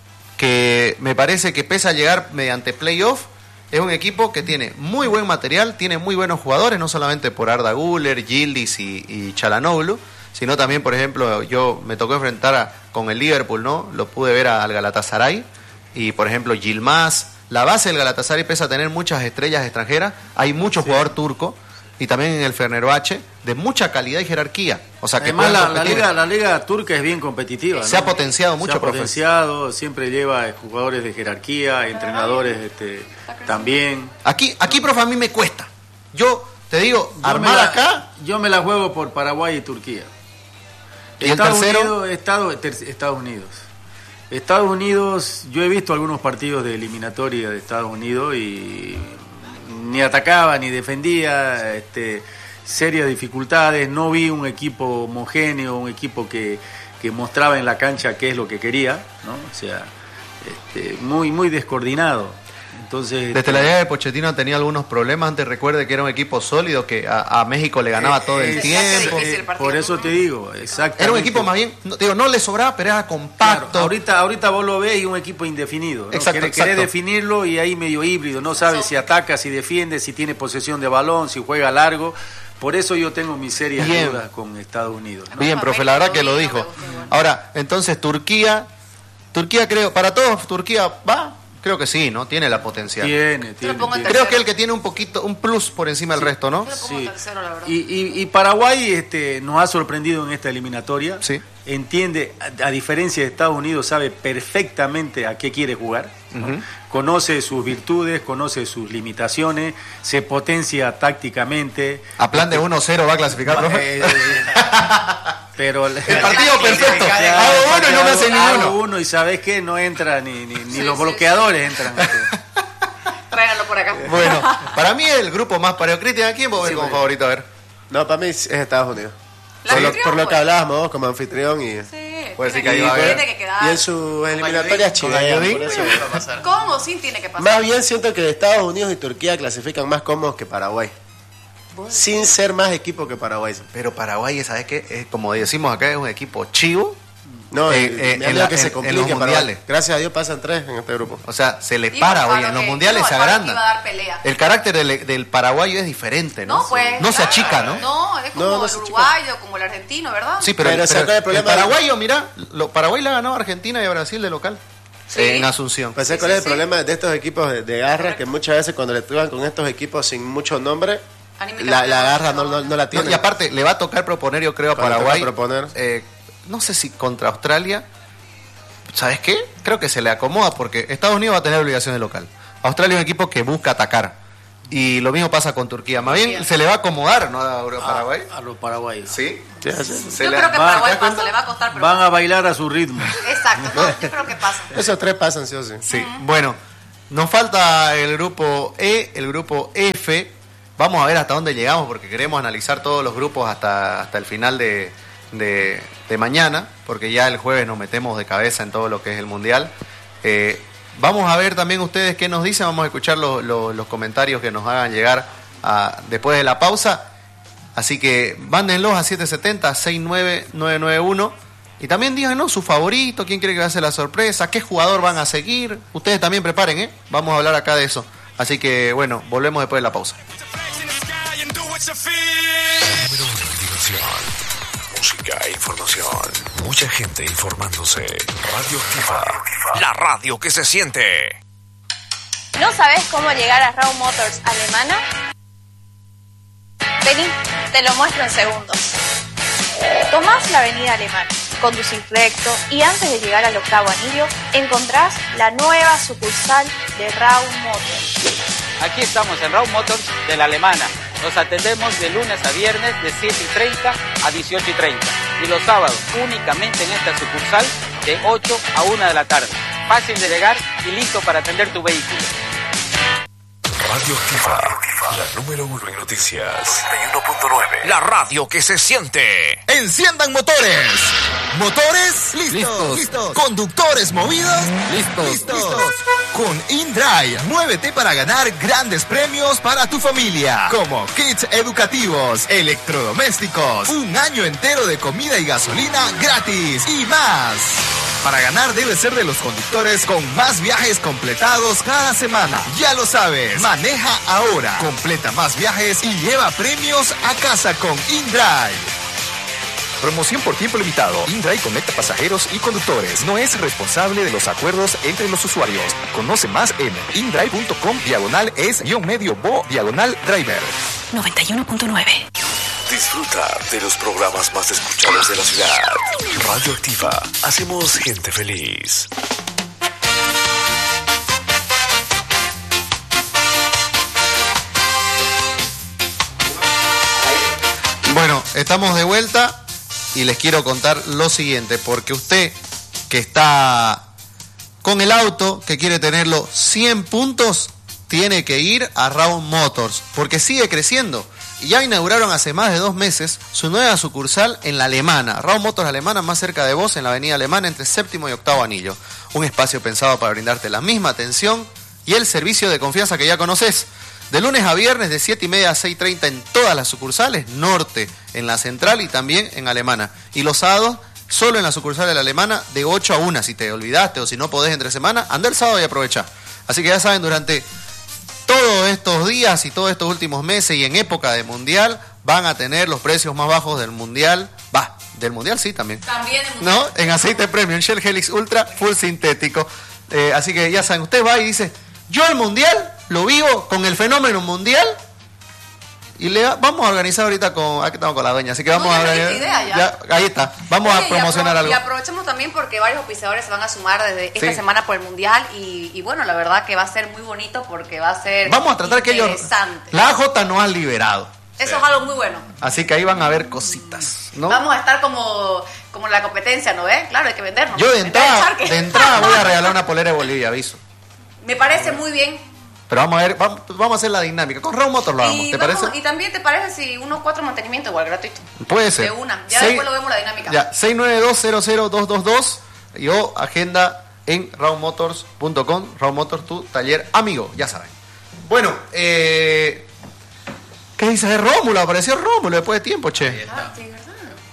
A: que me parece que pese a llegar mediante playoff, es un equipo que tiene muy buen material, tiene muy buenos jugadores, no solamente por Arda Güler, Yildiz y, y Çalhanoğlu, sino también, por ejemplo, yo me tocó enfrentar a, con el Liverpool, ¿no? Lo pude ver al Galatasaray y, por ejemplo, Yilmaz. La base del Galatasaray pese a tener muchas estrellas extranjeras, hay mucho jugador turco y también en el Fenerbahce de mucha calidad y jerarquía. O sea, que
B: Además,
A: pueden
B: la, la
A: competir.
B: liga, la liga turca es bien competitiva.
A: Se
B: ¿no?
A: ha potenciado
B: Se
A: mucho,
B: ha
A: profe.
B: potenciado, siempre lleva jugadores de jerarquía, entrenadores este, también.
A: Aquí, aquí, profe, a mí me cuesta. Yo te digo,
B: Yo me
A: armar
B: la-
A: acá.
B: Yo me la juego por Paraguay y Turquía.
A: ¿Y el
B: Estados
A: tercero?
B: Unidos, Estados, ter- Estados Unidos. Estados Unidos, yo he visto algunos partidos de eliminatoria de Estados Unidos y ni atacaba ni defendía, este, serias dificultades, no vi un equipo homogéneo, un equipo que, que mostraba en la cancha qué es lo que quería, ¿no? O sea, este, muy, muy descoordinado. Entonces,
A: Desde la llegada de Pochettino tenía algunos problemas. Antes recuerde que era un equipo sólido que a, a México le ganaba todo el
B: eh,
A: tiempo.
E: difícil el partido.
B: por eso te digo, exactamente.
A: Era un equipo más bien, no, digo, no le sobraba, pero era compacto.
B: Claro, ahorita, ahorita vos lo ves y un equipo indefinido. ¿no?
A: Exacto,
B: Querés,
A: exacto.
B: querés definirlo y ahí medio híbrido. No sabes si ataca, si defiende, si tiene posesión de balón, si juega largo. Por eso yo tengo mis serias
A: Bien.
B: dudas con Estados Unidos. ¿no?
A: Bien,
E: No,
A: profe, la verdad
E: México
A: que lo
E: vino,
A: dijo.
E: me gustó igual.
A: Ahora, entonces Turquía, Turquía creo, para todos Turquía va, creo que sí, ¿no? Tiene la potencial.
B: Tiene,
E: Yo
B: tiene.
E: lo pongo en
B: tiene.
A: Creo que el que tiene un poquito, un plus por encima del resto, ¿no?
E: Yo lo pongo
B: Sí.
E: tercero, la verdad.
B: Y, y, y Paraguay este, nos ha sorprendido en esta eliminatoria.
A: Sí.
B: Entiende, a, a diferencia de Estados Unidos, sabe perfectamente a qué quiere jugar. ¿no? Conoce sus virtudes, conoce sus limitaciones, se potencia tácticamente.
A: A plan de uno cero va a clasificar, profe.
B: Eh, eh, pero el
A: partido perfecto. Hago uno y no me hace ninguno.
B: uno y sabes que no entra ni, ni, ni los bloqueadores entran.
E: Tráiganlo por acá.
A: Bueno, para mí el grupo más parejo. Cristian, ¿a quién vos ves
B: Sí,
A: como
B: bueno.
A: favorito? A ver.
C: No, para mí es Estados Unidos.
E: La
C: Por lo,
E: anfitrión,
C: por lo que
E: pues.
C: hablábamos vos como anfitrión y,
E: Sí,
A: Puede ser
E: tiene
A: que ahí va a haber.
E: tiene que quedar.
C: y en sus eliminatorias chilenas.
A: Ayudín.
C: por eso.
D: va a pasar.
E: Con o sin tiene que pasar.
C: Más bien siento que Estados Unidos y Turquía clasifican más cómodos que Paraguay. Sin ser más equipo que Paraguay.
A: Pero Paraguay, ¿sabes qué? Es, como decimos acá, es un equipo chivo.
C: No,
A: Eh,
C: eh,
A: eh,
C: me
A: en
C: amigo
A: la-
C: que
A: en-
C: se
A: en
C: complique
A: los
C: Paraguay.
A: mundiales.
C: Gracias a Dios pasan tres en este grupo.
A: O sea, se le
E: Digo,
A: para
E: Alfaro
A: hoy. En los
E: que-
A: mundiales
E: digo,
A: se
E: Alfaro que
A: agrandan.
E: iba a dar pelea.
A: El carácter del, del paraguayo es diferente, ¿no?
E: No, pues.
A: No se
E: claro.
A: achica, ¿no?
E: No, es como
C: No, no
E: el
C: se achica.
E: uruguayo, como el argentino, ¿verdad?
A: Sí, pero,
C: Pero
A: pero
C: se acaba el
A: el
C: problema-
A: paraguayo, mira, lo, Paraguay le ha ganado a Argentina y a Brasil de local.
E: Sí.
A: En Asunción.
C: Pues, ¿sabes
E: Sí,
C: cuál
E: sí,
C: es el
E: sí.
C: problema de estos equipos de, de garra? Que muchas veces cuando le tocan con estos equipos sin mucho nombre, la, la garra no, no, no la tiene.
A: No, y aparte, le va a tocar proponer, yo creo, a Paraguay.
C: Proponer.
A: Eh, no sé si contra Australia. ¿Sabes qué? Creo que se le acomoda porque Estados Unidos va a tener obligación de local. Australia es un equipo que busca atacar. Y lo mismo pasa con Turquía. Más bien se le va a acomodar, ¿no? A Paraguay.
B: A, a los paraguayos.
A: Sí.
C: Sí, sí.
E: Yo
A: le...
E: creo que
B: va,
E: Paraguay pasa, le va a costar. Pero
B: van a bailar a su ritmo.
E: Exacto, no, yo creo que pasa.
C: Esos tres pasan, sí o sí.
A: Sí. Uh-huh. Bueno, nos falta el grupo E, el grupo F. Vamos a ver hasta dónde llegamos porque queremos analizar todos los grupos hasta, hasta el final de, de, de mañana, porque ya el jueves nos metemos de cabeza en todo lo que es el Mundial. Eh, vamos a ver también ustedes qué nos dicen, vamos a escuchar los, los, los comentarios que nos hagan llegar a, después de la pausa. Así que mándenlos a siete siete cero, seis nueve nueve nueve uno y también díganos su favorito, quién cree que va a ser la sorpresa, qué jugador van a seguir. Ustedes también preparen, ¿eh? Vamos a hablar acá de eso. Así que bueno, volvemos después de la pausa.
D: Número uno en diversión, música e información. Mucha gente informándose. Radio Activa, la radio que se siente.
F: ¿No sabes cómo llegar a Raw Motors Alemana? Vení, te lo muestro en segundos. Tomás la avenida Alemana, conducís recto y antes de llegar al octavo anillo encontrás la nueva sucursal de Raw Motors.
G: Aquí estamos en Raw Motors de la Alemana. Nos atendemos de lunes a viernes de siete y treinta a dieciocho y treinta y los sábados únicamente en esta sucursal de ocho a una de la tarde. Fácil de llegar y listo para atender tu vehículo.
D: Radio Activa, la número uno en noticias. noventa y uno punto nueve. La radio que se siente.
H: Enciendan motores. Motores listos. Listos. listos. Conductores movidos. Listos. Listos. listos. Con InDrive, muévete para ganar grandes premios para tu familia, como kits educativos, electrodomésticos, un año entero de comida y gasolina gratis y más. Para ganar debes ser de los conductores con más viajes completados cada semana. Ya lo sabes, maneja ahora, completa más viajes y lleva premios a casa con InDrive.
I: Promoción por tiempo limitado. InDrive conecta pasajeros y conductores. No es responsable de los acuerdos entre los usuarios. Conoce más en indrive punto com diagonal es guión medio bo diagonal driver.
J: noventa y uno punto nueve.
D: Disfruta de los programas más escuchados de la ciudad. Radio Activa. Hacemos gente feliz.
A: Bueno, estamos de vuelta y les quiero contar lo siguiente, porque usted que está con el auto, que quiere tenerlo cien puntos, tiene que ir a Raw Motors, porque sigue creciendo. Y ya inauguraron hace más de dos meses su nueva sucursal en la Alemana. Raw Motors Alemana, más cerca de vos, en la avenida Alemana, entre séptimo y octavo anillo. Un espacio pensado para brindarte la misma atención y el servicio de confianza que ya conoces. De lunes a viernes, de siete y media a seis y treinta en todas las sucursales, norte, en la central y también en Alemana. Y los sábados, solo en la sucursal de la Alemana, de ocho a una. Si te olvidaste o si no podés entre semana, anda el sábado y aprovecha. Así que ya saben, durante todos estos días y todos estos últimos meses y en época de mundial, van a tener los precios más bajos del mundial. Va, del mundial sí también.
E: También del mundial.
A: ¿No? En aceite premium, Shell Helix Ultra, full sintético. Eh, así que ya saben, usted va y dice, yo el mundial lo vivo con el fenómeno mundial y le vamos a organizar ahorita con, aquí estamos con la dueña, así que vamos
E: no,
A: a organizar,
E: idea, ya.
A: Ya, ahí está, vamos
E: Oye,
A: a promocionar
E: y apro-
A: algo.
E: Y aprovechemos también porque varios auspiciadores se van a sumar desde esta
A: Sí.
E: semana por el mundial y, y bueno, la verdad que va a ser muy bonito porque va a ser
A: Vamos a tratar que ellos,
E: interesante.
A: la A J nos han liberado,
E: Eso es algo muy bueno.
A: así que ahí van a ver cositas, ¿no?
E: Vamos a estar como, como la competencia, ¿no ves? Claro, hay que vendernos.
A: Yo de
E: Vender el
A: entrada,
E: charque.
A: de entrada voy a regalar una polera de Bolivia, aviso.
E: Me parece muy bien.
A: Pero vamos a ver, vamos, vamos a hacer la dinámica. Con Raw Motors lo hagamos,
E: Y,
A: ¿te
E: vamos-
A: parece?
E: y también te parece si unos cuatro mantenimientos igual gratuito.
A: Puede ser.
E: De una. Ya
A: Seis-
E: después lo vemos la dinámica.
A: Ya, seis nueve dos cero cero dos dos dos y o agenda en raw motors punto com, Raw Motors, tu taller amigo, ya saben. Bueno, eh, ¿qué dices de Rómulo? Apareció Rómulo después de tiempo, che.
E: Ah, sí, ¿verdad?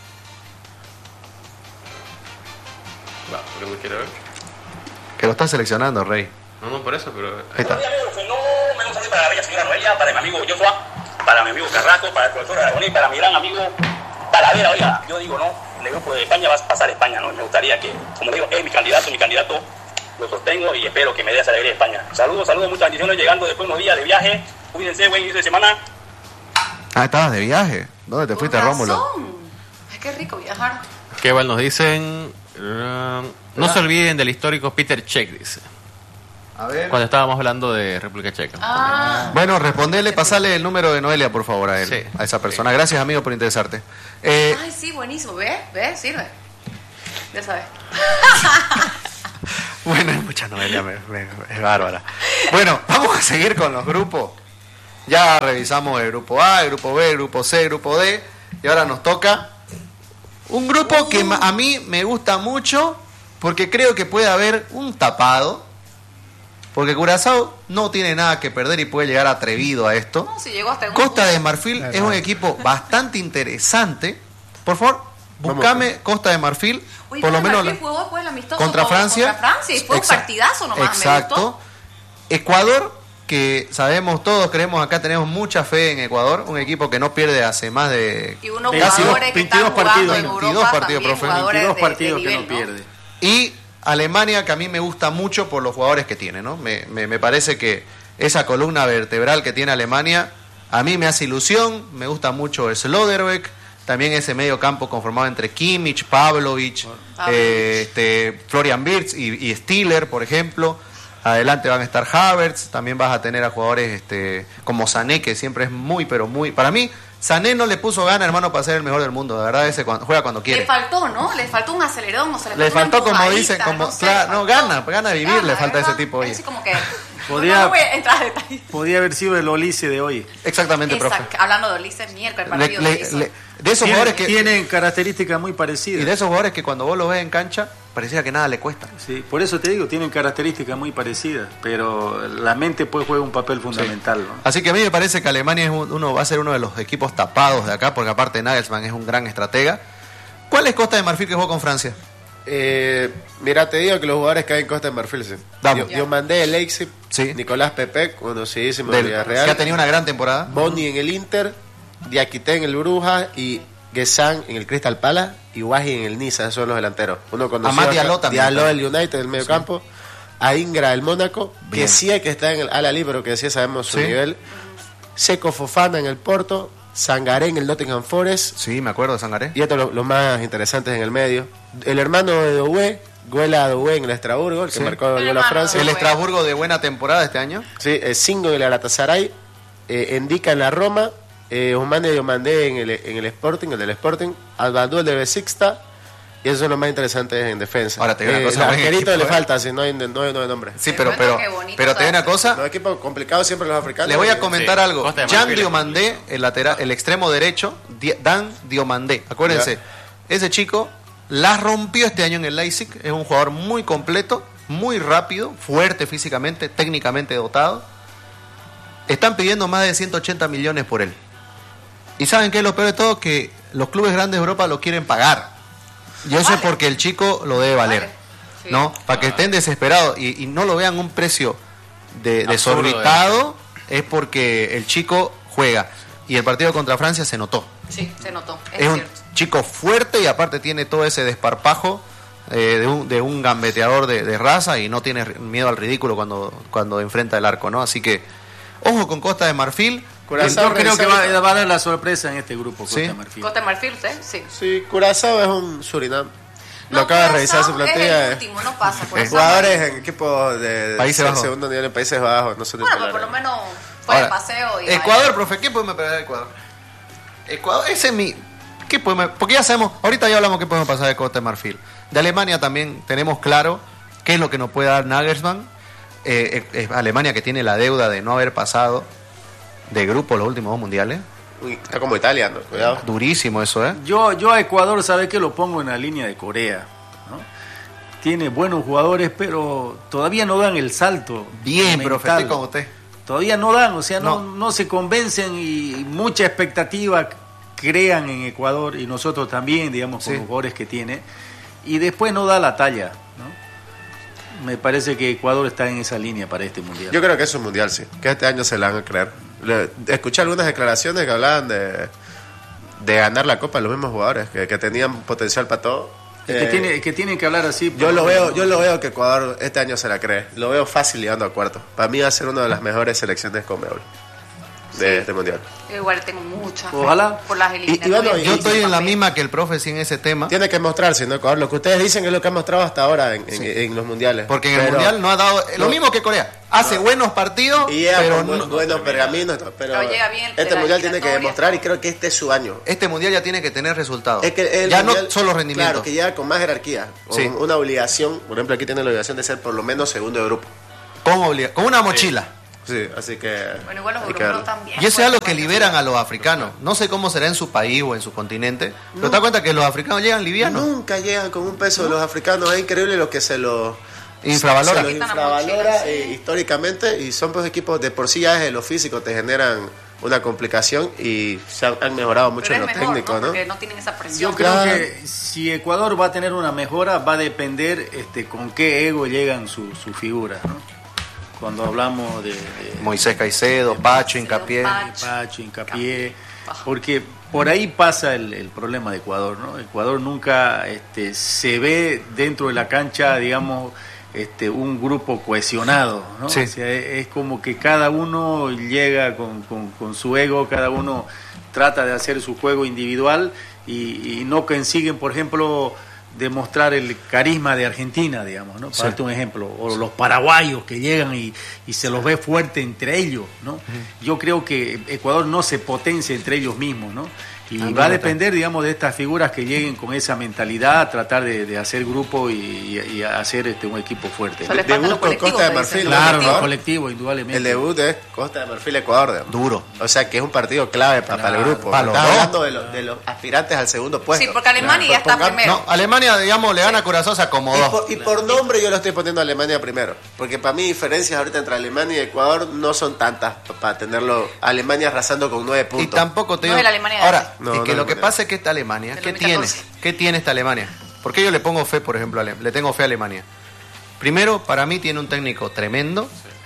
C: Va, ¿por qué quiere ver?
A: Que lo estás seleccionando, Rey.
C: No, no, por eso, pero...
A: Ahí está.
K: Fenómeno saludo para la bella señora Noelia, para mi amigo Joshua, para mi amigo Carrasco, para el profesor Aragonés, para mi gran amigo Talavera. Oiga, yo digo, no, en el grupo de España vas a pasar España, ¿no? Me gustaría que, como digo, es mi candidato, mi candidato, lo sostengo y espero que me dé esa alegría de España. Saludos, saludos, muchas bendiciones, llegando después de unos días de viaje. Cuídense, buen inicio de semana.
A: Ah, estabas de viaje. ¿Dónde te fuiste, Rómulo?
E: Ay, qué rico viajar.
L: Qué bueno, nos dicen... Uh, no se olviden del histórico Peter Cech, dice.
A: A ver.
L: Cuando estábamos hablando de República Checa.
E: Ah.
A: Bueno, respondele, pasale el número de Noelia, por favor, a él, sí, a esa persona. Sí. Gracias, amigo, por interesarte.
E: Eh, Ay, sí, buenísimo. ¿Ves? ¿Ves? Sirve. Ya sabes.
A: Bueno, es mucha Noelia, me, me, es bárbara. Bueno, vamos a seguir con los grupos. Ya revisamos el grupo A, el grupo B, el grupo C, el grupo D. Y ahora nos toca un grupo uh. que a mí me gusta mucho porque creo que puede haber un tapado. Porque Curazao no tiene nada que perder y puede llegar atrevido a esto.
E: No, si llegó hasta un
A: Costa de Marfil es un equipo bastante interesante. Por favor, buscame Costa de Marfil.
E: Uy,
A: por lo menos
E: la, jugó después el amistoso
A: contra Francia.
E: Contra Francia y fue un partidazo nomás.
A: Exacto.
E: Me gustó.
A: Ecuador, que sabemos todos, creemos acá, tenemos mucha fe en Ecuador. Un equipo que no pierde hace más de...
E: Y unos jugadores que están jugando en Europa
A: veintidós partidos,
E: también,
A: profe.
B: veintidós
E: de,
B: partidos
E: de nivel,
B: que no pierde.
A: Y Alemania, que a mí me gusta mucho por los jugadores que tiene, ¿no? Me, me, me parece que esa columna vertebral que tiene Alemania, a mí me hace ilusión, me gusta mucho Slotterbeck, también ese medio campo conformado entre Kimmich, Pavlovic, ah, eh, este, Florian Wirtz y, y Stiller, por ejemplo. Adelante van a estar Havertz, también vas a tener a jugadores este, como Sané, que siempre es muy, pero muy... Para mí, Sané no le puso gana, hermano, para ser el mejor del mundo. De verdad, ese cuando, juega cuando quiere.
E: Le faltó, ¿no? Le faltó un acelerón, o se le faltó,
A: le faltó como dicen, como,
E: no, sé,
A: claro, no, gana, gana de vivir, gana, le falta
E: ¿verdad?
A: Ese tipo hoy.
E: Así como que...
B: Podía,
E: no, no voy a entrar a detalles.
B: Podía haber sido el Olise de hoy.
A: Exactamente,
E: Exacto.
A: profe.
E: Hablando de Olise, miércoles partido
A: le,
E: le, hizo.
A: Le, de esos
B: Tien,
A: jugadores que
B: tienen características muy parecidas.
A: Y de esos jugadores que cuando vos los ves en cancha, pareciera que nada le cuesta.
B: Sí, por eso te digo, tienen características muy parecidas, pero la mente pues juega un papel fundamental, sí. ¿no?
A: Así que a mí me parece que Alemania es uno, va a ser uno de los equipos tapados de acá, porque aparte Nagelsmann es un gran estratega. ¿Cuál es Costa de Marfil que jugó con Francia?
C: Eh, mira, te digo que los jugadores que hay en Costa de Marfil, sí. Yo, yo mandé el Leipzig, sí. Nicolás Pepe, conocidísimo de Villarreal,
A: que ha tenido una gran temporada.
C: Boni en el Inter, Diakité en el Brujas y Guessant en el Crystal Palace y Wahi en el Niza. Esos son los delanteros. Uno conoció a Diallo también. Diallo del United del medio sí. campo, a Ingra del Mónaco, Bien. que sí hay que está en el Al-Ahly, pero que sí sabemos su sí. nivel. Seco Fofana en el Porto, Sangaré en el Nottingham Forest.
A: Sí, me acuerdo de Sangaré.
C: Y estos los lo más interesantes en el medio. El hermano de Doué, Guela Doué en el Estrasburgo, el que sí. marcó el gol a Francia.
A: El Estrasburgo de buena temporada este año.
C: Sí, eh, Singo en el Galatasaray, eh, Endica en la Roma, eh, Ousmane Diomandé en el, en el Sporting, el del Sporting, Albadú de Besiktas. Y eso es lo más interesante en defensa.
A: Ahora te digo una
C: eh,
A: cosa.
C: El arquerito le
A: eh.
C: falta, si no hay, no hay, no hay nombre.
A: Sí, pero, pero, pero te digo una cosa.
C: Los equipos complicados siempre los africanos.
A: Le voy a comentar
L: sí.
A: algo. Jan Diomandé, el lateral, el extremo derecho, Dan Diomandé. Acuérdense, ya. ese chico la rompió este año en el Leipzig. Es un jugador muy completo, muy rápido, fuerte físicamente, técnicamente dotado. Están pidiendo más de ciento ochenta millones por él. Y ¿saben qué es lo peor de todo? Que los clubes grandes de Europa lo quieren pagar. Y eso vale. es porque el chico lo debe valer, vale. sí. ¿no? Para que estén desesperados y, y no lo vean un precio de, desorbitado, es porque el chico juega. Y el partido contra Francia se notó.
E: Sí, se notó. Es,
A: es un
E: cierto.
A: chico fuerte y aparte tiene todo ese desparpajo eh, de, un, de un gambeteador de, de raza y no tiene miedo al ridículo cuando, cuando enfrenta el arco, ¿no? Así que, ojo con Costa de Marfil.
B: Curazao, yo creo que va, va a dar la sorpresa en este grupo, Costa
A: ¿Sí?
B: de Marfil.
E: Costa de Marfil, ¿sí? Sí,
C: sí Curazao es un Surinam.
E: No,
C: lo acaba de revisar su plantilla.
E: Es el último, no pasa.
C: Jugadores en equipos de, de
A: Países Bajos.
C: segundo nivel en Países Bajos. No son
E: bueno, pero por lo menos fue de paseo. Y
A: Ecuador,
E: vaya.
A: profe, ¿qué podemos esperar de Ecuador? Ecuador, ese es mi... ¿Qué podemos, porque ya sabemos, ahorita ya hablamos qué podemos pasar de Costa de Marfil. De Alemania también tenemos claro qué es lo que nos puede dar Nagelsmann. Eh, es Alemania que tiene la deuda de no haber pasado de grupo los últimos dos mundiales.
C: Uy, está como Italia, ¿no? Cuidado.
A: Durísimo eso, ¿eh?
B: Yo, yo a Ecuador, ¿sabe qué? Lo pongo en la línea de Corea, ¿no? Tiene buenos jugadores, pero todavía no dan el salto.
A: Bien, profe, estoy con usted.
B: Todavía no dan, o sea, no,
A: no.
B: no se convencen y mucha expectativa crean en Ecuador y nosotros también, digamos, con sí. los jugadores que tiene. Y después no da la talla, ¿no? Me parece que Ecuador está en esa línea para este mundial.
C: Yo creo que es un mundial, sí. Que este año se la van a creer. Le, escuché algunas declaraciones que hablaban de, de ganar la Copa los mismos jugadores, que, que tenían potencial para todo.
B: Es que, eh, tiene, que tienen que hablar así.
C: Yo lo veo, yo lo veo que Ecuador este año se la cree. Lo veo fácil llegando a cuarto. Para mí va a ser una de las mejores selecciones con Conmebol. de
E: Sí.
C: este mundial.
E: Yo igual tengo mucha fe
B: Ojalá.
E: por las
C: Y- y
E: eliminatorias.
C: bueno,
A: Yo estoy en la
E: Papel.
A: misma que el profe sin ese tema.
C: Tiene que mostrarse, ¿no, Ecuador? Lo que ustedes dicen es lo que ha mostrado hasta ahora en, en-
A: Sí.
C: en los mundiales.
A: Porque en el
C: Pero-
A: mundial no ha dado. Lo
C: no.
A: mismo que Corea. Hace buenos partidos,
C: Y llega
A: pero
C: con bu-
A: no-
C: buenos pergaminos, pero
E: Pero llega bien el-
C: este
E: de la
C: mundial tiene que
E: eliminatoria.
C: demostrar y creo que este es su año.
A: este mundial ya tiene que tener resultados.
C: Es que el
A: ya
C: mundial-
A: no solo rendimiento.
C: Claro, que llega con más jerarquía, con
A: Sí.
C: una obligación. Por ejemplo, aquí tiene la obligación de ser por lo menos segundo de grupo.
A: Con, obliga- con una mochila.
C: Sí, así que.
E: Bueno, igual los
C: hay que
E: europeos
C: darle.
E: también.
A: Y eso es algo que liberan a los africanos. No sé cómo será en su país o en su continente, pero te das cuenta que los africanos llegan livianos.
C: Nunca llegan con un peso de los africanos. Es increíble lo que se los
A: Infravalora.
C: se los
E: Quitan la
C: infravalora
E: mochila, sí.
C: eh, históricamente. Y son pues equipos de por sí ya desde lo físico te generan una complicación y se han, han mejorado mucho
E: Pero
C: en
E: es
C: lo
E: mejor,
C: técnico,
E: ¿no?
C: ¿no?
E: Porque no tienen esa presión.
B: Yo creo
C: Claro.
B: que si Ecuador va a tener una mejora, va a depender este, con qué ego llegan sus su figuras, ¿no? Cuando hablamos de, de
A: Moisés Caicedo, Pacho, Hincapié.
E: Pacho.
B: Pacho, Hincapié, porque por ahí pasa el, el problema de Ecuador, ¿no? Ecuador nunca este, se ve dentro de la cancha, digamos, este, un grupo cohesionado, ¿no?
A: Sí.
B: O sea, es, es como que cada uno llega con, con, con su ego, cada uno trata de hacer su juego individual y, y no consiguen, por ejemplo, demostrar el carisma de Argentina, digamos, ¿no? Para
A: Sí.
B: darte un ejemplo, o los paraguayos que llegan y, y se los ve fuerte entre ellos, ¿no? Yo creo que Ecuador no se potencia entre ellos mismos, ¿no? Y
A: Ah,
B: va a
A: no,
B: depender, digamos, de estas figuras que lleguen con esa mentalidad, tratar de, de hacer grupo y, y- y hacer este un equipo fuerte.
E: O sea, le falta
C: Debut
E: lo
C: con
E: colectivo,
C: Costa de
E: te
C: Marfil,
E: dicen.
C: ¿no?
B: Claro,
C: Colectivo.
B: no, colectivo, indudablemente.
C: El debut es Costa de Marfil Ecuador, digamos.
A: Duro.
C: O sea que es un partido clave para, para el
B: Claro,
C: grupo.
A: para los
C: Estás
A: dos.
C: hablando de los, de los aspirantes al segundo puesto.
E: Sí, porque Alemania ya está
C: Ponga-
E: primero.
A: No, Alemania, digamos, le gana a Curazao, se
C: Y
A: acomodó.
C: por, y por nombre yo lo estoy poniendo a Alemania primero. Porque para mí diferencias ahorita entre Alemania y Ecuador no son tantas para tenerlo Alemania arrasando con nueve
A: Y
C: puntos.
A: tampoco te
E: No
A: digo.
E: es la Alemania de
A: Ahora,
C: No,
A: es
C: no
A: que
C: es
A: lo
C: la
A: que
C: Alemania.
A: pasa es que esta Alemania,
E: Del
A: ¿qué
E: dos mil catorce.
A: tiene? ¿Qué tiene esta Alemania? ¿Por qué yo le pongo fe, por ejemplo, a Ale- le tengo fe a Alemania? Primero, para mí tiene un técnico tremendo.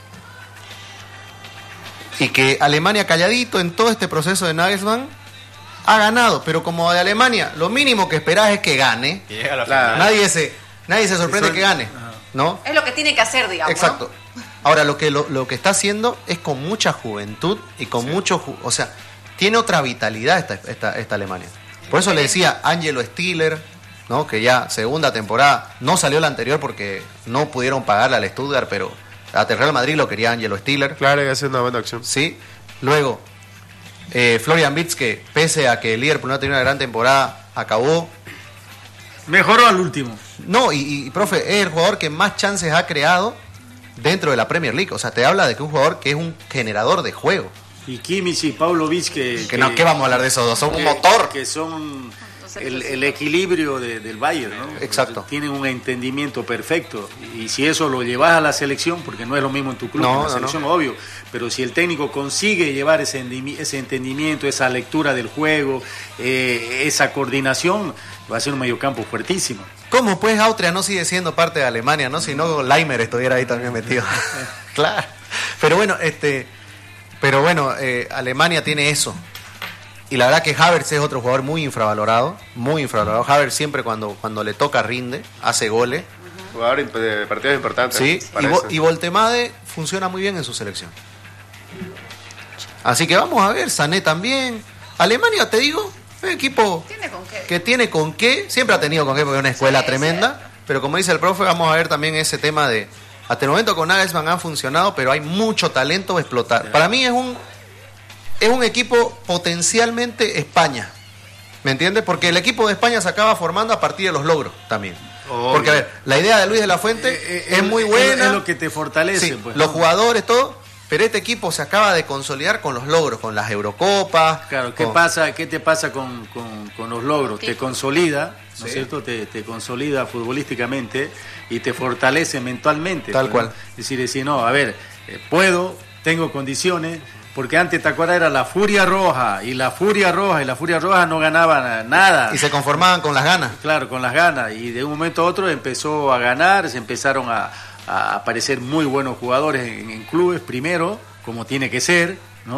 A: Y que Alemania calladito en todo este proceso de Nagelsmann ha ganado, pero como de Alemania, lo mínimo que esperás es que gane.
L: Y llega a la
C: Claro.
L: final.
A: Nadie se, nadie se sorprende
B: Eso-
A: que gane, ¿no?
E: Es lo que tiene que hacer, digamos. ¿no?
A: Exacto. Ahora, lo que lo, lo que está haciendo es con mucha juventud y con mucho... ju- O sea, tiene otra vitalidad esta, esta, esta Alemania. Por eso le decía Angelo Stiller, ¿no? Que ya segunda temporada, no salió la anterior porque no pudieron pagarle al Stuttgart, pero a Real Madrid lo quería Angelo Stiller.
C: Claro que es una buena opción.
A: ¿Sí? Luego, eh, Florian Wirtz, que pese a que el Liverpool no ha tenido una gran temporada, acabó.
B: Mejoró al último.
A: No, y, y, profe, es el jugador que más chances ha creado dentro de la Premier League. O sea, te habla de que un jugador que es un generador de juego.
B: Y Kimmich y Pavlovic que...
A: Que no, ¿qué vamos a hablar de esos dos? Son un
B: que-
A: motor.
B: Que son el, el equilibrio de- del Bayern, ¿no?
A: Exacto.
B: Tienen un entendimiento perfecto. Y si eso lo llevas a la selección, porque no es lo mismo en tu club
A: No,
B: que en la
A: no,
B: selección,
A: no.
B: obvio. Pero si el técnico consigue llevar ese, endimi- ese entendimiento, esa lectura del juego, eh, esa coordinación, va a ser un mediocampo fuertísimo.
A: ¿Cómo pues Austria no sigue siendo parte de Alemania, no? Si no, Leimer estuviera ahí también metido. Claro. Pero bueno, este, pero bueno, eh, Alemania tiene eso. Y la verdad que Havertz es otro jugador muy infravalorado, muy infravalorado. Havertz siempre cuando, cuando le toca rinde, hace goles.
C: Jugador imp- de partidos importantes.
A: Sí, y,
C: parece.
A: Vo- y Voltemade funciona muy bien en su selección. Así que vamos a ver, Sané también. Alemania, te digo, es un equipo
E: Tiene con qué.
A: que tiene con qué, siempre ha tenido con qué porque es una escuela
E: Sí,
A: tremenda, pero como dice el profe, vamos a ver también ese tema de, hasta el momento con Nagelsmann han funcionado, pero hay mucho talento a explotar. Para mí es un es un equipo potencialmente España, ¿me entiendes? Porque el equipo de España se acaba formando a partir de los logros también.
B: Obvio.
A: Porque a ver, la idea de Luis de la Fuente
B: Eh, eh,
A: es muy
B: es-
A: buena,
B: Es lo que te fortalece.
A: sí,
B: pues,
A: los
B: ¿no?
A: jugadores, todo, pero este equipo se acaba de consolidar con los logros, con las Eurocopas.
B: Claro, ¿qué
A: con-
B: pasa? ¿Qué te pasa con, con- con los logros? Te consolida, ¿no es
A: Sí.
B: cierto? Te, te consolida futbolísticamente y te fortalece mentalmente.
A: Tal
B: pues, ¿no?
A: cual.
B: Es decir, decir, no, a ver, eh, puedo, tengo condiciones, porque antes, ¿te acuerdas? Era la Furia Roja, y la Furia Roja, y la Furia Roja no ganaba nada.
A: Y se conformaban con las ganas.
B: Claro, con las ganas. Y de un momento a otro empezó a ganar, se empezaron a, a aparecer muy buenos jugadores en, en clubes primero, como tiene que ser, ¿no?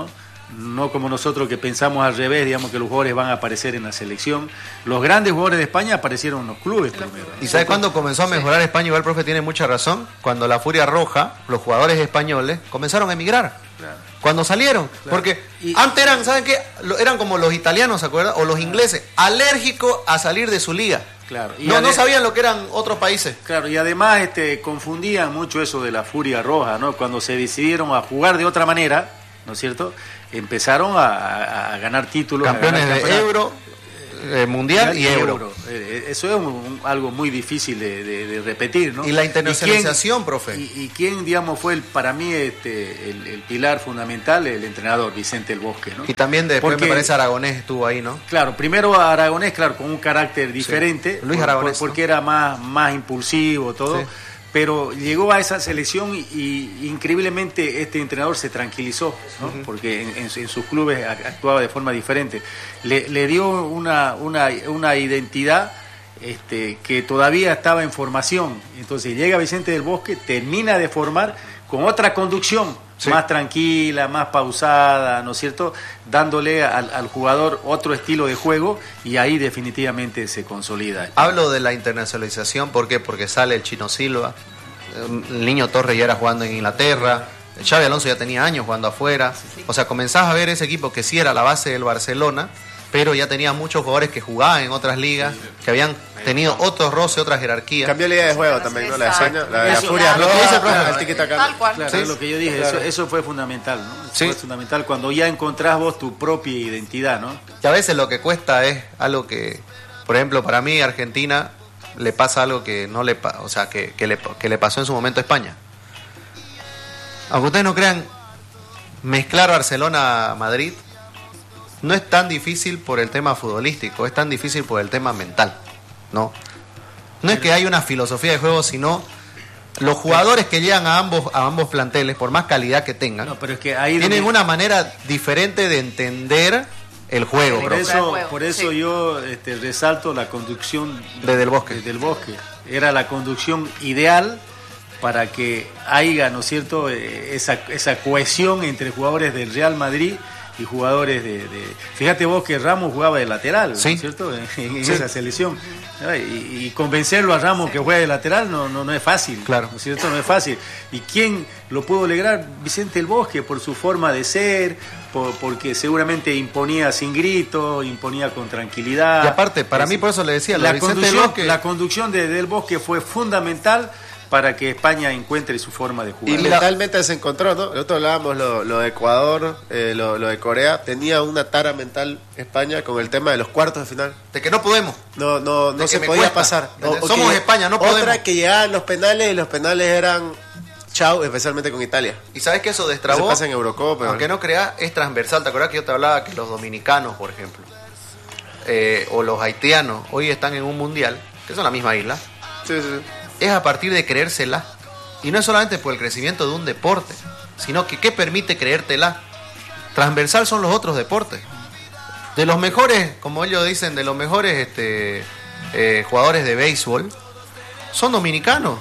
B: no como nosotros que pensamos al revés, digamos que los jugadores van a aparecer en la selección. Los grandes jugadores de España aparecieron en los clubes primero.
A: ¿Y sabe cuándo comenzó a mejorar España? Igual el profe tiene mucha razón. Cuando la Furia Roja, los jugadores españoles, comenzaron a emigrar. Claro. Cuando salieron. Claro. Porque y, antes eran, ¿saben qué? Eran como los italianos, ¿se acuerdan? O los ingleses, alérgicos a salir de su liga. Claro. Y no, no sabían lo que eran otros países.
B: Claro, y además este, confundían mucho eso de la Furia Roja, ¿no? Cuando se decidieron a jugar de otra manera, ¿no es cierto? Empezaron a, a, a ganar títulos.
A: Campeones
B: a ganar
A: de Euro, eh, Mundial y, y Euro.
B: Euro. Eh, eso es un, un, algo muy difícil de, de, de repetir, ¿no?
A: Y la internacionalización,
B: ¿Y quién,
A: profe.
B: Y, y quién, digamos, fue el, para mí este, el, el pilar fundamental, el entrenador, Vicente El Bosque, ¿no?
A: Y también después
B: Porque,
A: me parece Aragonés estuvo ahí, ¿no?
B: Claro, primero Aragonés, claro, con un carácter diferente.
A: Sí. Luis
B: por,
A: Aragonés.
B: Por, porque
A: ¿no?
B: era más, más impulsivo, todo. Sí. Pero llegó a esa selección y, y increíblemente este entrenador se tranquilizó, ¿no? Uh-huh. Porque en, en, en sus clubes actuaba de forma diferente. Le, le dio una, una, una identidad este, que todavía estaba en formación. Entonces llega Vicente del Bosque, termina de formar con otra conducción, sí. más tranquila, más pausada, ¿no es cierto? Dándole al, al jugador otro estilo de juego y ahí definitivamente se consolida.
A: Hablo de la internacionalización, ¿por qué? Porque sale el Chino Silva, el Niño Torres ya era jugando en Inglaterra, Xabi Alonso ya tenía años jugando afuera, o sea, comenzás a ver ese equipo que sí era la base del Barcelona, pero ya tenía muchos jugadores que jugaban en otras ligas, que habían tenido otros roces, otras jerarquías.
C: Cambió la idea de juego también, ¿no? La de España, la de la
B: Eso,
C: Furia
B: lo que dice el profe,
C: el tiquitaca.
E: Tal cual.
B: Claro,
E: Sí.
B: es lo que yo dije,
C: Claro.
B: eso, eso fue fundamental, ¿no? Eso
A: Sí.
B: fue fundamental cuando ya encontrás vos tu propia identidad, ¿no?
A: Y a veces lo que cuesta es algo que, por ejemplo, para mí Argentina le pasa algo que no le, o sea, que, que le, que le pasó en su momento a España. Aunque ustedes no crean, mezclar Barcelona-Madrid no es tan difícil por el tema futbolístico, es tan difícil por el tema mental, ¿no? No es que hay una filosofía de juego, sino los jugadores que llegan a ambos a ambos planteles, por más calidad que tengan,
B: no, pero es que ahí
A: tienen
B: donde...
A: una manera diferente de entender el juego.
B: Por
A: bro.
B: eso, por eso sí. yo este, resalto la conducción
A: de Del Bosque.
B: De Del Bosque. Era la conducción ideal para que haya, ¿no es cierto?, esa, esa cohesión entre jugadores del Real Madrid y jugadores de, de... Fíjate vos que Ramos jugaba de lateral,
A: sí.
B: ¿no es cierto?, en, en
A: sí.
B: esa selección. Y, y convencerlo a Ramos que juegue de lateral no, no, no es fácil,
A: claro.
B: ¿no es cierto?, no es fácil. ¿Y quién lo pudo lograr? Vicente El Bosque, por su forma de ser, por, porque seguramente imponía sin grito, imponía con tranquilidad.
A: Y aparte, para es, mí por eso le decía,
B: la,
A: la
B: conducción,
A: Bosque...
B: la conducción de Del Bosque fue fundamental para que España encuentre su forma de jugar.
C: Y mentalmente se encontró, ¿no? Nosotros hablábamos lo, lo de Ecuador, eh, lo, lo de Corea. Tenía una tara mental España con el tema de los cuartos de final.
A: De que no podemos.
C: No, no, no se podía
A: cuesta.
C: pasar.
A: O, Somos que, España, no podemos.
C: Otra que llegaban los penales y los penales eran chau, especialmente con Italia.
A: Y sabes que eso destrabó.
C: Eso pasa en Eurocopa.
A: Aunque no creas, es transversal. ¿Te acuerdas que yo te hablaba que los dominicanos, por ejemplo, eh, o los haitianos, hoy están en un mundial, que son la misma isla?
C: Sí, sí.
A: Es a partir de creérsela. Y no es solamente por el crecimiento de un deporte, sino que ¿qué permite creértela? Transversal son los otros deportes. De los mejores, como ellos dicen, de los mejores este, eh, jugadores de béisbol, son dominicanos.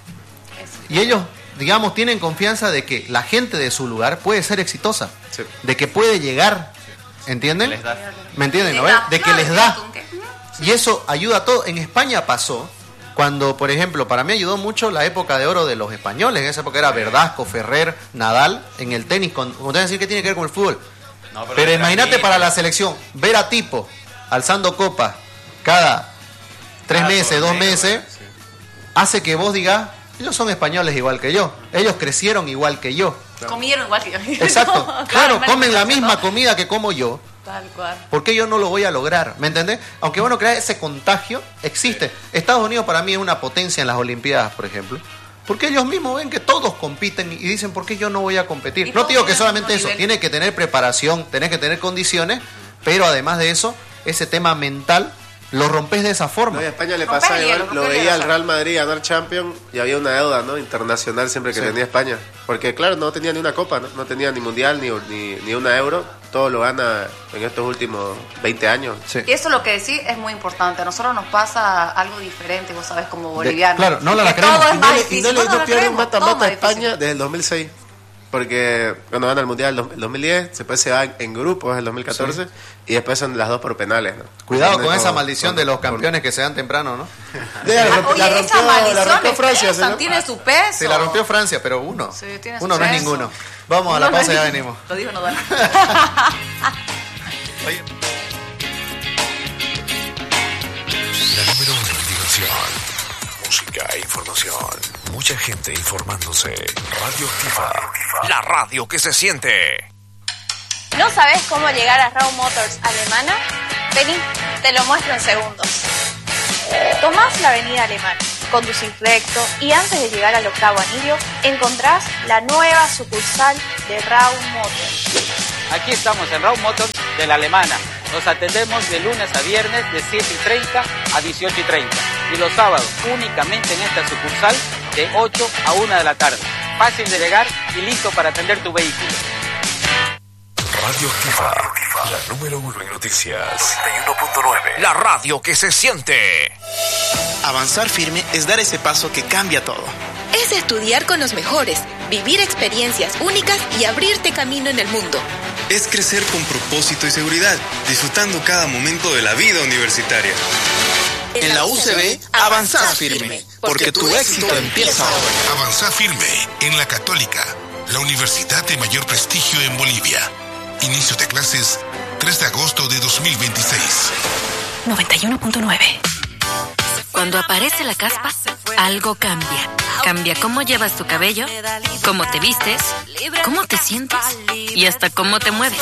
A: Y ellos, digamos, tienen confianza de que la gente de su lugar puede ser exitosa. Sí. De que puede llegar, ¿entienden? Les da. ¿Me entienden? ¿No? De que les da. Y eso ayuda a todo. En España pasó... Cuando, por ejemplo, para mí ayudó mucho la época de oro de los españoles. En esa época era Verdasco, Ferrer, Nadal, en el tenis. Con, como te voy a decir, ¿qué tiene que ver con el fútbol? No, pero pero imagínate para la selección, ver a tipo alzando copas cada tres cada meses, dos meses, sí. hace que vos digas, ellos son españoles igual que yo. Ellos crecieron igual que yo.
E: Claro. Comieron igual que yo.
A: Exacto. no, claro, comen la misma comida que como yo.
E: Tal cual.
A: ¿Por qué yo no lo voy a lograr? ¿Me entendés? Aunque bueno, crear ese contagio existe. Sí. Estados Unidos para mí es una potencia en las Olimpiadas, por ejemplo. Porque ellos mismos ven que todos compiten y dicen, ¿por qué yo no voy a competir? No digo que solamente eso, tiene que tener preparación, tenés que tener condiciones, pero además de eso, ese tema mental lo rompes de esa forma.
C: No, y a España le pasaba igual, lo veía al Real Madrid ganar Champions y había una deuda, ¿no?, internacional siempre que sí. tenía España. Porque claro, no tenía ni una copa, no, no tenía ni mundial ni, ni, ni una euro. Todo lo gana en estos últimos veinte años.
E: Sí. Y eso lo que decís es muy importante. A nosotros nos pasa algo diferente, vos sabés, como bolivianos.
A: Claro, no la, la creemos.
C: Y no le, y no le no no pierden mata-mata a España desde el dos mil seis. Porque cuando van al Mundial el dos mil diez, después se van en grupos el dos mil catorce, sí. Y después son las dos por penales, ¿no?
A: Cuidado con esa maldición con, de los campeones con... que se dan temprano, ¿no?
E: De, la, Oye, la rompió, esa maldición la rompió Francia, pesan, ¿no? Tiene su peso.
A: Sí, la rompió Francia, pero uno. Sí, tiene su uno peso. No es ninguno. Vamos a la no, pausa y ya venimos.
E: Lo dijo Nodal.
D: Oye. La número uno en diversión, música e información. Mucha gente informándose. Radio Activa, la radio que se siente.
F: ¿No sabes cómo llegar a Raw Motors Alemana? Vení, te lo muestro en segundos. Tomás la avenida Alemana, conducís recto y antes de llegar al octavo anillo encontrás la nueva sucursal de Raw Motors.
G: Aquí estamos en Raw Motors de la Alemana. Nos atendemos de lunes a viernes de siete y treinta a dieciocho y treinta y los sábados únicamente en esta sucursal de ocho a una de la tarde. Fácil de llegar y listo para atender tu vehículo.
D: Radio Activa, la número uno en noticias. noventa y uno punto nueve. La radio que se siente.
M: Avanzar firme es dar ese paso que cambia todo.
N: Es estudiar con los mejores, vivir experiencias únicas y abrirte camino en el mundo.
O: Es crecer con propósito y seguridad, disfrutando cada momento de la vida universitaria.
M: En la U C B, avanzás firme, porque tu éxito empieza hoy.
P: Avanzá firme en la Católica, la universidad de mayor prestigio en Bolivia. Inicio de clases tres de agosto de dos mil veintiséis.
J: noventa y uno punto nueve. Cuando aparece la caspa, algo cambia. Cambia cómo llevas tu cabello, cómo te vistes, cómo te sientes y hasta cómo te mueves.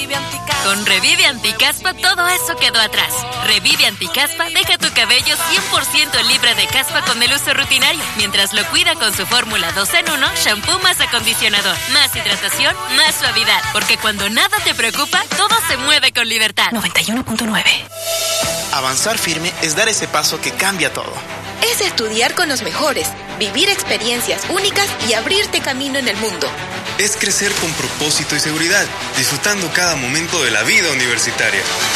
J: Con Revive Anticaspa todo eso quedó atrás. Revive Anticaspa deja tu cabello cien por ciento libre de caspa con el uso rutinario, mientras lo cuida con su fórmula dos en uno, shampoo más acondicionador, más hidratación, más suavidad. Porque cuando nada te preocupa, todo se mueve con libertad. noventa y uno punto nueve.
M: Avanzar firme es dar ese paso que cambia todo.
N: Es estudiar con los mejores, vivir experiencias únicas y abrirte camino en el mundo.
O: Es crecer con propósito y seguridad, disfrutando cada momento de la vida universitaria.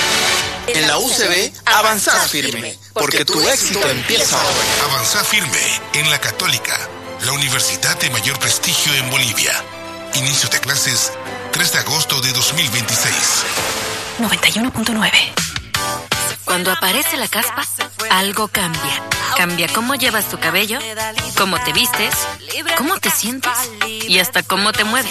M: En la U C B, avanzás firme, porque tu éxito empieza hoy.
P: Avanzá firme en la Católica, la universidad de mayor prestigio en Bolivia. Inicio de clases tres de agosto de dos mil veintiséis.
J: noventa y uno punto nueve. Cuando aparece la caspa, algo cambia. Cambia cómo llevas tu cabello, cómo te vistes, cómo te sientes y hasta cómo te mueves.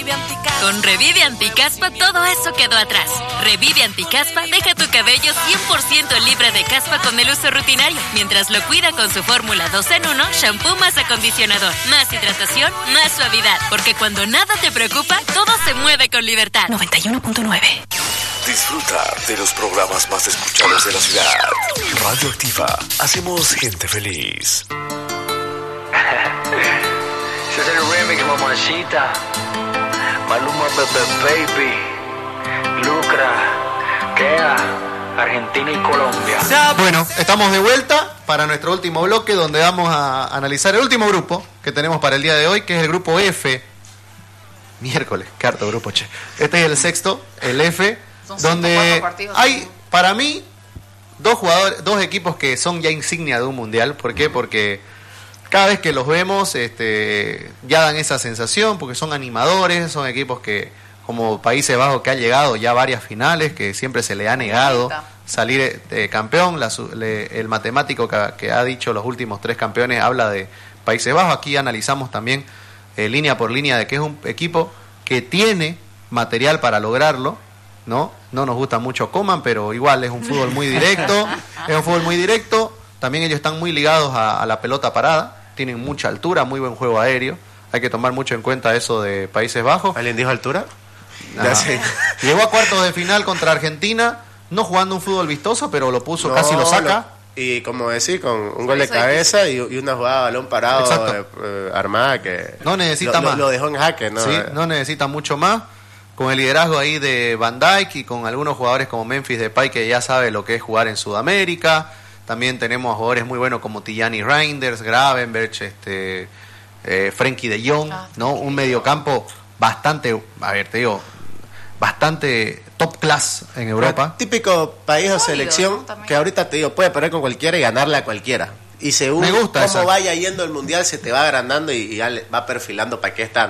J: Con Revive Anticaspa todo eso quedó atrás. Revive Anticaspa deja tu cabello cien por ciento libre de caspa con el uso rutinario, mientras lo cuida con su fórmula dos en uno, shampoo más acondicionador, más hidratación, más suavidad. Porque cuando nada te preocupa, todo se mueve con libertad. noventa y uno punto nueve.
D: Disfruta de los programas más escuchados de la ciudad. Radio Activa. Hacemos gente feliz.
Q: Ese es el remix, mamacita. Maluma, Bebe Baby. Lucra. Kea. Argentina y Colombia.
A: Bueno, estamos de vuelta para nuestro último bloque, donde vamos a analizar el último grupo que tenemos para el día de hoy, que es el grupo F. Miércoles, qué harto grupo, che. Este es el sexto, el F. Donde hay, para mí, dos jugadores, dos equipos que son ya insignia de un mundial. ¿Por qué? Porque cada vez que los vemos, este, ya dan esa sensación, porque son animadores, son equipos que, como Países Bajos, que ha llegado ya a varias finales, que siempre se le ha negado salir eh, campeón. La, le, el matemático que, que ha dicho los últimos tres campeones habla de Países Bajos. Aquí analizamos también eh, línea por línea de que es un equipo que tiene material para lograrlo, ¿no? No nos gusta mucho Coman, pero igual es un fútbol muy directo, es un fútbol muy directo. También ellos están muy ligados a, a la pelota parada, tienen mucha altura, muy buen juego aéreo. Hay que tomar mucho en cuenta eso de Países Bajos.
C: ¿Alguien dijo altura?
A: Ya sé. Llegó a cuartos de final contra Argentina, no jugando un fútbol vistoso, pero lo puso, no, casi lo saca.
C: Lo, y como decir, con un gol de cabeza y, y una jugada de balón parado eh, eh, armada que
A: no necesita
C: lo,
A: más.
C: Lo, lo dejó en jaque, ¿no?
A: Sí, no necesita mucho más. Con el liderazgo ahí de Van Dijk y con algunos jugadores como Memphis Depay, que ya sabe lo que es jugar en Sudamérica. También tenemos jugadores muy buenos como Tijani Reinders, Gravenberch, este, eh, Frenkie de Jong, ¿no? Un mediocampo bastante, a ver, te digo, bastante top class en Europa.
C: Pero típico país o selección, ¿no? Que ahorita te digo, puede perder con cualquiera y ganarle a cualquiera. Y según cómo esa. vaya yendo el mundial, se te va agrandando y, y ya va perfilando para qué está, ¿no?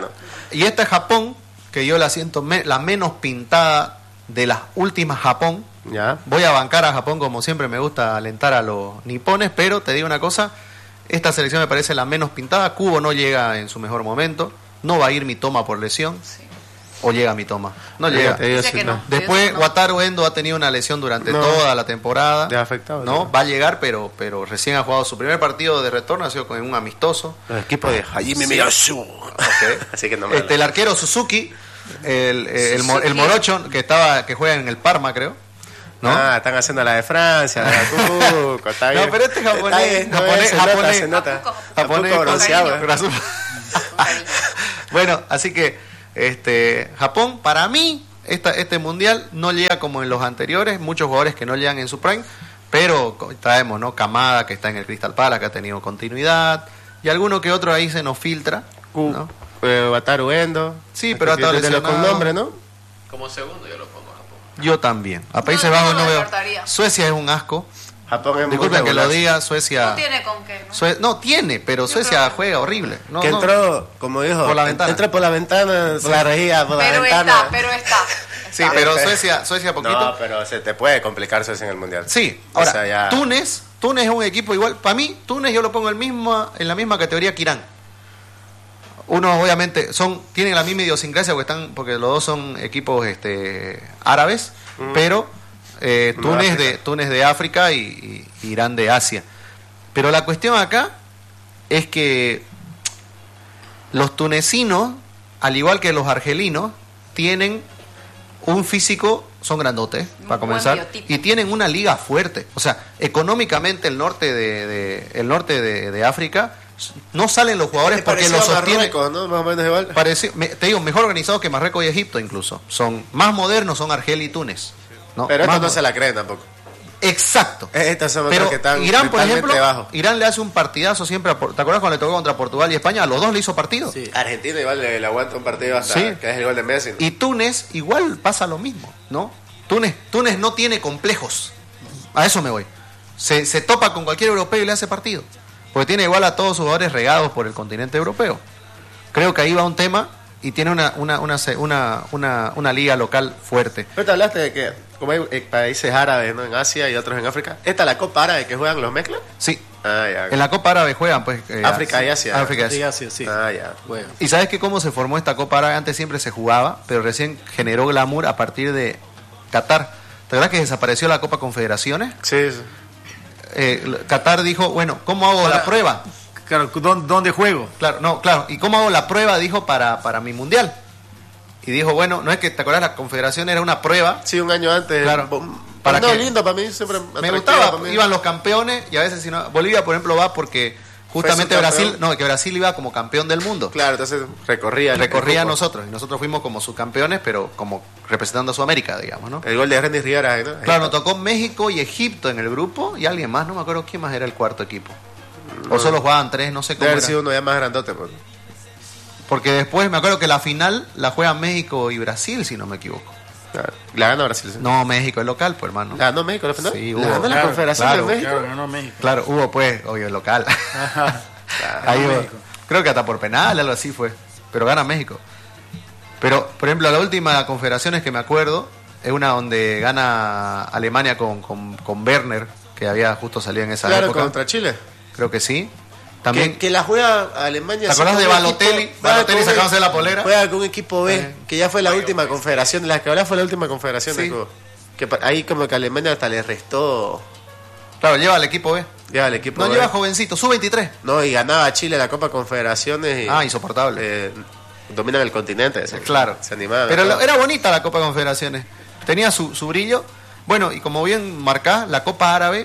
A: Y esta es Japón, que yo la siento me, la menos pintada de las últimas Japón.
C: Ya.
A: Voy a bancar a Japón como siempre, me gusta alentar a los nipones, pero te digo una cosa, esta selección me parece la menos pintada. Kubo no llega en su mejor momento, no va a ir Mitoma por lesión. Sí. O llega Mitoma. No llega.
C: Dice no.
A: Después no. Wataru Endo ha tenido una lesión durante no. toda la temporada.
C: Ya afectado.
A: No, ya. Va a llegar, pero pero recién ha jugado su primer partido de retorno, ha sido con un amistoso.
C: El equipo de Hajime Miyasu.
A: Okay.
C: Así que no me
A: este, el arquero Suzuki, el, el, Suzuki. el morocho que estaba que juega en el Parma, creo. ¿No?
C: Ah, están haciendo la de Francia, la de Cuco, está bien.
A: No, pero este japonés,
C: no,
A: japonés,
C: se
A: japonés,
C: nota,
A: japonés,
C: japonés
A: Bueno, así que este Japón, para mí, esta, este mundial no llega como en los anteriores, muchos jugadores que no llegan en su prime, pero traemos, ¿no? Kamada, que está en el Crystal Palace, que ha tenido continuidad, y alguno que otro ahí se nos filtra, ¿no?
C: Eh, Wataru Endo.
A: Sí, pero hasta lesionado.
C: Con nombre, ¿no?
L: Como segundo yo lo pongo.
A: Yo también. A Países
E: no,
A: Bajos
E: no,
A: no
E: no
A: veo.
E: descartaría.
A: Suecia es un asco.
C: Japón es
A: Disculpen que lo diga, Suecia.
E: No tiene con qué, ¿no?
A: Sue... no tiene, pero
E: Yo
A: Suecia
E: creo...
A: juega horrible. No,
C: que
A: no.
C: entró, como dijo,
A: por la ventana.
C: Entró por la ventana, por la rejilla, por
E: pero
C: la ventana.
E: Está, pero está, está.
A: Sí, pero Suecia, Suecia poquito.
C: No, pero se te puede complicar Suecia en el mundial.
A: Sí. Ahora,
C: o sea, ya...
A: Túnez, Túnez es un equipo igual. Para mí, Túnez yo lo pongo el mismo, en la misma categoría que Irán. Unos obviamente son tienen la misma idiosincrasia porque están porque los dos son equipos este árabes, mm. pero eh, Túnez de Túnez de África y, y Irán de Asia. Pero la cuestión acá es que los tunecinos, al igual que los argelinos, tienen un físico, son grandotes, un para comenzar, y tienen una liga fuerte. O sea, económicamente el norte de, de el norte de, de África no salen los jugadores porque los sostienen.
C: ¿No? Más o menos igual.
A: Parecido, me, te digo, mejor organizados que Marruecos y Egipto incluso. Son más modernos, son Argelia y Túnez. ¿No?
C: Pero estos no
A: modernos.
C: se la creen tampoco.
A: Exacto.
C: Estas son
A: pero
C: que están
A: Irán, por ejemplo,
C: bajo.
A: Irán le hace un partidazo siempre. A, ¿te acuerdas cuando le tocó contra Portugal y España? A los dos le hizo partido.
C: Sí. Argentina igual le, le aguanta un partido hasta sí. que es el gol de Messi, ¿no?
A: Y Túnez igual pasa lo mismo, ¿no? Túnez, Túnez no tiene complejos. A eso me voy. Se, se topa con cualquier europeo y le hace partido. Porque tiene igual a todos sus jugadores regados por el continente europeo. Creo que ahí va un tema y tiene una una una una una, una liga local fuerte.
C: Pero te hablaste de que como hay países árabes, ¿no? En Asia y otros en África. ¿Esta es la Copa Árabe que juegan los mezclas?
A: Sí.
C: Ah, ya.
A: En la Copa Árabe juegan pues eh,
C: África y Asia.
A: África
C: y
A: Asia.
C: Asia, sí. Ah, ya.
A: Bueno. ¿Y sabes que cómo se formó esta Copa Árabe? Antes siempre se jugaba, pero recién generó glamour a partir de Qatar. ¿Te acuerdas que desapareció la Copa Confederaciones?
C: Sí, sí.
A: Eh, Qatar dijo, bueno, ¿cómo hago para, la prueba?
B: Claro, ¿dónde juego?
A: Claro, no, claro. ¿Y cómo hago la prueba? Dijo, para, para mi mundial. Y dijo, bueno, no es que, ¿te acuerdas? La Confederación era una prueba.
C: Sí, un año antes.
A: Claro.
C: Para no, que, lindo para mí, siempre
A: me gustaba. Iban los campeones y a veces, si no, Bolivia, por ejemplo, va porque justamente Brasil, no, que Brasil iba como campeón del mundo.
C: Claro, entonces recorría.
A: Recorría a nosotros. Y nosotros fuimos como subcampeones, pero como representando a Sudamérica, digamos, ¿no?
C: El gol de Renny Rivera, ¿no?
A: Claro, nos tocó México y Egipto en el grupo y alguien más, no me acuerdo quién más era el cuarto equipo. No. O solo jugaban tres, no sé cómo.
C: Debe haber sido uno ya más grandote, pues.
A: Porque después me acuerdo que la final la juegan México y Brasil, si no me equivoco.
C: Claro. ¿La gana Brasil? ¿Sí?
A: No, México es local, pues, hermano.
C: ¿La ganó México la final?
A: Sí,
C: hubo.
A: ¿La
C: ganó
A: claro,
C: la Confederación
A: claro,
C: de México?
B: Claro, ganó México.
A: Claro, hubo, pues, obvio, local.
C: Claro,
A: ahí hubo, creo que hasta por penal, algo así fue. Pero gana México. Pero, por ejemplo, la última Confederaciones que me acuerdo es una donde gana Alemania con, con, con Werner, que había justo salido en esa
C: claro,
A: época.
C: Contra Chile.
A: Creo que sí. También,
C: que, que la juega Alemania.
A: ¿Te acordás de Balotelli? Balotelli sacándose la polera.
C: Juega con un equipo B, eh. que ya fue la última confederación. De las que hablaba fue la última confederación sí. de juego. Que ahí como que Alemania hasta le restó.
A: Claro, lleva al equipo B.
C: Lleva al equipo
A: no
C: B.
A: lleva jovencito, sub veintitrés.
C: No, y ganaba a Chile la Copa Confederaciones. Y,
A: ah, insoportable.
C: Eh, dominan el continente. Se,
A: claro.
C: Se animaban.
A: Pero lo, era bonita la Copa Confederaciones. Tenía su, su brillo. Bueno, y como bien marcás, la Copa Árabe.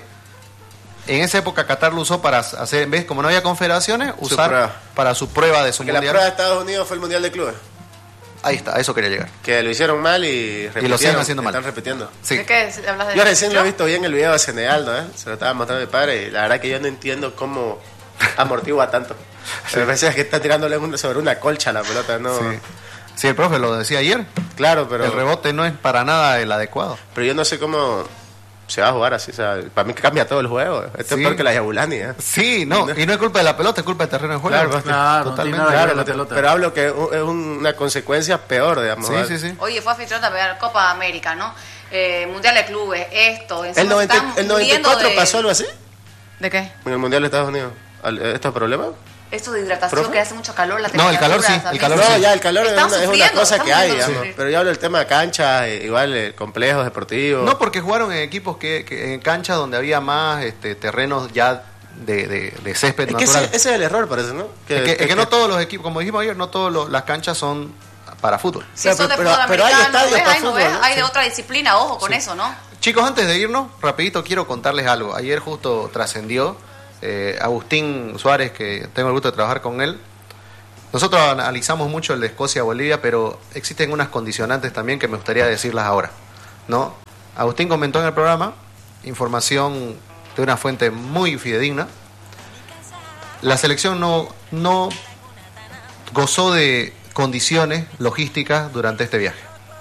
A: En esa época Qatar lo usó para hacer, en vez como no había confederaciones, usar su para su prueba de su
C: Porque
A: mundial.
C: La prueba de Estados Unidos fue el Mundial de Clubes.
A: Ahí está, a eso quería llegar.
C: Que lo hicieron mal y
A: Y lo siguen haciendo mal.
C: Están repitiendo.
A: Sí.
E: ¿De qué hablas de
C: Yo recién lo he visto bien el video de Senegal, ¿no? ¿Eh? Se lo estaba mostrando mi padre y la verdad que yo no entiendo cómo amortigua tanto. Sí. Me parece que está tirándole sobre una colcha la pelota, ¿no?
A: Sí. Sí, el profe lo decía ayer.
C: Claro, pero...
A: El rebote no es para nada el adecuado.
C: Pero yo no sé cómo... se va a jugar así. O sea, para mí que cambia todo el juego. Esto
A: Sí.
C: es peor que la Yabulani. ¿eh?
A: Sí, no, y no es culpa de la pelota, es culpa del terreno de juego.
C: Claro,
B: Claro,
C: totalmente.
B: no tiene nada que ver
C: Claro,
B: la
C: pero,
B: pelota.
C: pero hablo que es un- una consecuencia peor, digamos.
A: Sí,
C: ¿vale?
A: sí, sí.
E: Oye, fue anfitrión también a la Copa América, ¿no? Eh, Mundial de Clubes, esto. encima
C: ¿El,
E: se
C: noventa,
E: están
C: ¿El
E: muriendo
C: noventa y cuatro
E: de-
C: pasó algo así?
E: ¿De qué?
C: En el Mundial de Estados Unidos. Al- ¿Estos problemas?
E: Esto de hidratación,
C: ¿Profe?
E: que hace mucho calor, la
A: No, el calor sí,
E: temperatura
A: el
E: también.
A: calor
C: No,
A: sí.
C: ya el calor es
E: Están
C: una, es una
E: sufriendo,
C: cosa
E: están
C: que hay,
E: muriendo de
C: digamos.
E: sufrir.
C: Pero yo hablo del tema de canchas, eh, igual eh, complejos deportivos.
A: No, porque jugaron en equipos que, que en canchas donde había más este, terrenos ya de, de, de césped
C: es que
A: natural.
C: ese, ese es el error, parece, ¿no?
A: Es que, es que no todos los equipos, como dijimos ayer, no todas las canchas son para fútbol.
E: Si son de
C: pero-
E: fútbol
C: pero hay
E: americano,
C: estadios
E: ¿ves?
C: para
E: Ay, no,
C: fútbol,
E: ¿ves?
C: ¿no?
E: Hay
C: Sí.
E: de otra disciplina, ojo con eso, ¿no?
A: Chicos, antes de irnos, rapidito quiero contarles algo. Ayer justo trascendió eh, Agustín Suárez, que tengo el gusto de trabajar con él. Nosotros analizamos mucho el de Escocia-Bolivia, pero existen unas condicionantes también que me gustaría decirlas ahora, ¿no? Agustín comentó en el programa, información de una fuente muy fidedigna. La selección no, no gozó de condiciones logísticas durante este viaje.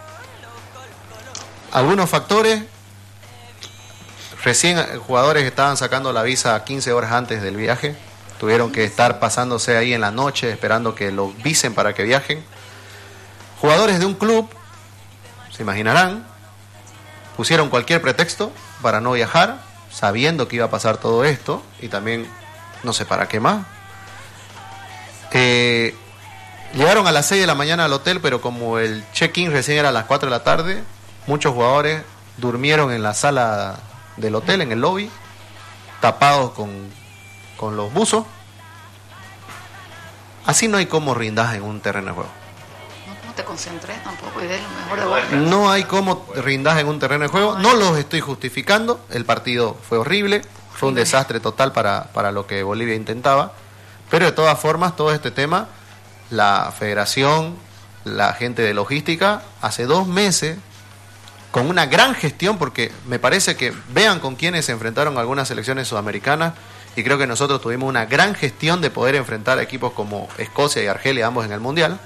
A: Algunos factores, recién jugadores estaban sacando la visa quince horas antes del viaje, tuvieron que estar pasándose ahí en la noche esperando que los visen para que viajen. Jugadores de un club, se imaginarán, pusieron cualquier pretexto para no viajar, sabiendo que iba a pasar todo esto, y también no sé para qué más. Eh, llegaron a las seis de la mañana al hotel, pero como el check-in recién era a las cuatro de la tarde, muchos jugadores durmieron en la sala del hotel, en el lobby, tapados con, con los buzos. Así no hay cómo rindas en un terreno de juego.
E: No, no te concentres tampoco y de lo mejor de vos.
A: No hay cómo rindas en un terreno de juego. No los estoy justificando. El partido fue horrible. Fue un desastre total para, para lo que Bolivia intentaba. Pero de todas formas, todo este tema, la federación, la gente de logística, hace dos meses, con una gran gestión, porque me parece que vean con quienes se enfrentaron algunas selecciones sudamericanas, y creo que nosotros tuvimos una gran gestión de poder enfrentar equipos como Escocia y Argelia, ambos en el Mundial.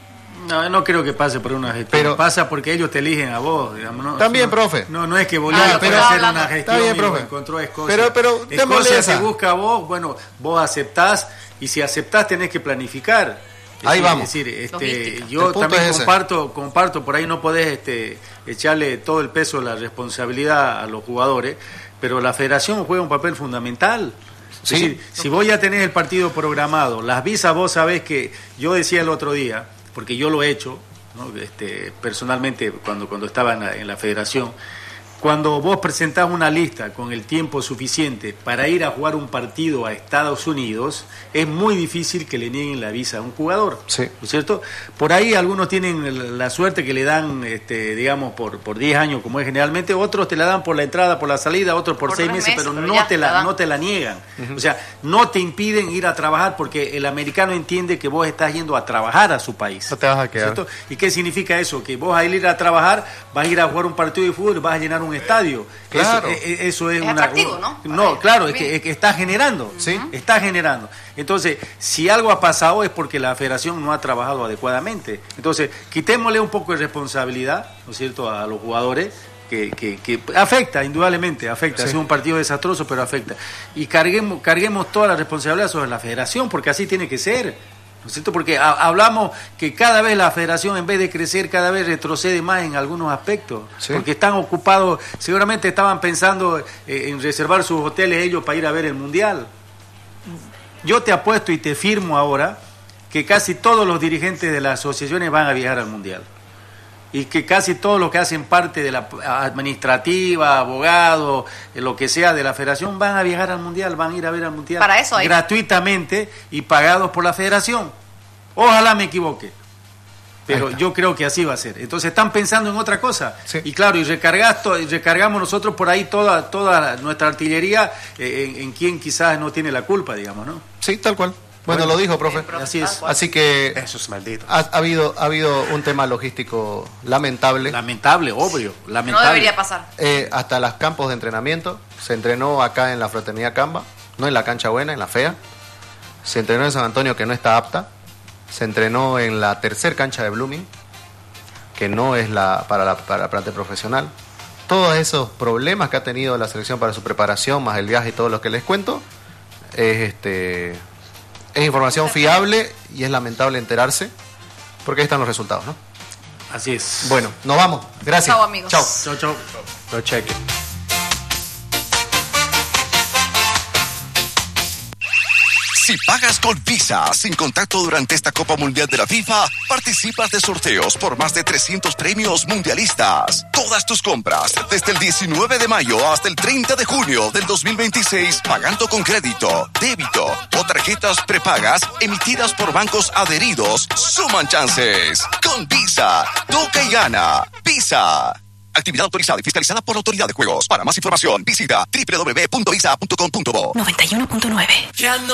B: No, no creo que pase por una gestión.
A: Pero-
B: pasa porque ellos te eligen a vos, digamos. ¿no?
A: También,
B: no,
A: profe.
B: No, no es que Bolivia
A: Ah,
B: puede
A: pero-
B: hacer una
A: Está
B: gestión
A: bien,
B: y
A: profe.
B: lo encontró a Escocia.
A: Pero- pero démosle
B: Escocia
A: esa.
B: te busca a vos, bueno, vos aceptás, y si aceptás tenés que planificar. Es
A: Ahí
B: decir,
A: vamos.
B: Es decir, este,
A: Logística.
B: yo
A: El punto
B: también
A: es ese.
B: comparto, comparto, por ahí no podés este, echarle todo el peso, la responsabilidad a los jugadores, pero la federación juega un papel fundamental. Es
A: Sí.
B: decir, si vos ya tenés el partido programado, las visas vos sabés que, yo decía el otro día, porque yo lo he hecho, ¿no? este, personalmente cuando, cuando estaba en la, en la federación, cuando vos presentás una lista con el tiempo suficiente para ir a jugar un partido a Estados Unidos, es muy difícil que le nieguen la visa a un jugador,
A: Sí.
B: ¿no es cierto? Por ahí algunos tienen la suerte que le dan, este, digamos, por por diez años, como es generalmente, otros te la dan por la entrada, por la salida, otros por,
E: Por
B: seis
E: tres
B: meses,
E: meses,
B: pero,
E: pero
B: no,
E: ya
B: te
E: te
B: la,
E: la dan.
B: no te la niegan.
A: Ujú.
B: O sea, no te impiden ir a trabajar porque el americano entiende que vos estás yendo a trabajar a su país.
A: No te vas a quedar.
B: ¿Cierto? ¿Y qué significa eso? Que vos al ir a trabajar vas a ir a jugar un partido de fútbol, vas a llenar un estadio.
A: Claro.
B: Eso, eh, eso es,
E: Es
B: una,
E: atractivo, ¿no?
B: No, claro, es que, es que está generando.
A: Sí.
B: Está generando. Entonces, si algo ha pasado es porque la federación no ha trabajado adecuadamente. Entonces, quitémosle un poco de responsabilidad, ¿no es cierto?, a los jugadores. Que, que, que afecta, indudablemente, afecta.
A: Sí.
B: Ha sido un partido desastroso, pero afecta. Y carguemos, carguemos toda la responsabilidad sobre la federación, porque así tiene que ser. ¿No es cierto? Porque ha- hablamos que cada vez la federación, en vez de crecer, cada vez retrocede más en algunos aspectos.
A: Sí.
B: Porque están ocupados, seguramente estaban pensando eh, en reservar sus hoteles ellos para ir a ver el Mundial. Yo te apuesto y te firmo ahora que casi todos los dirigentes de las asociaciones van a viajar al Mundial. Y que casi todos los que hacen parte de la administrativa, abogados, eh, lo que sea de la federación, van a viajar al Mundial, van a ir a ver al Mundial.
E: Para eso hay-
B: gratuitamente y pagados por la federación. Ojalá me equivoque. Pero
A: Ahí está.
B: yo creo que así va a ser. Entonces están pensando en otra cosa.
A: Sí.
B: Y claro, y, recargas to- y recargamos nosotros por ahí toda, toda nuestra artillería eh, en, en quien quizás no tiene la culpa, digamos, ¿no?
A: Sí, tal cual. Bueno, lo dijo, profe.
B: Así es.
A: Así que
C: Eso es maldito.
A: ha, ha habido, ha habido un tema logístico lamentable.
B: Lamentable, obvio.
E: No
B: Lamentable.
E: debería pasar.
A: Eh, hasta los campos de entrenamiento. Se entrenó acá en la Fraternidad Camba, no en la cancha buena, en la fea. Se entrenó en San Antonio, que no está apta. Se entrenó en la tercer cancha de Blooming, que no es la para la para la planta profesional. todos esos problemas que ha tenido la selección para su preparación, más el viaje y todo lo que les cuento, es, este, es información fiable y es lamentable enterarse, porque ahí están los resultados, ¿no?
B: Así es.
A: Bueno, nos vamos. Gracias.
E: Chao, amigos.
A: Chao.
B: Chao, chao.
A: Lo cheque.
R: Si pagas con Visa sin contacto durante esta Copa Mundial de la FIFA, participas de sorteos por más de trescientos premios mundialistas. Todas tus compras desde el diecinueve de mayo hasta el treinta de junio del dos mil veintiséis, pagando con crédito, débito o tarjetas prepagas emitidas por bancos adheridos, suman chances. Con Visa, toca y gana. Visa. Actividad autorizada y fiscalizada por la Autoridad de Juegos. Para más información, visita doble u doble u doble u punto visa punto com punto bo.
J: noventa y uno punto nueve.
S: Ya no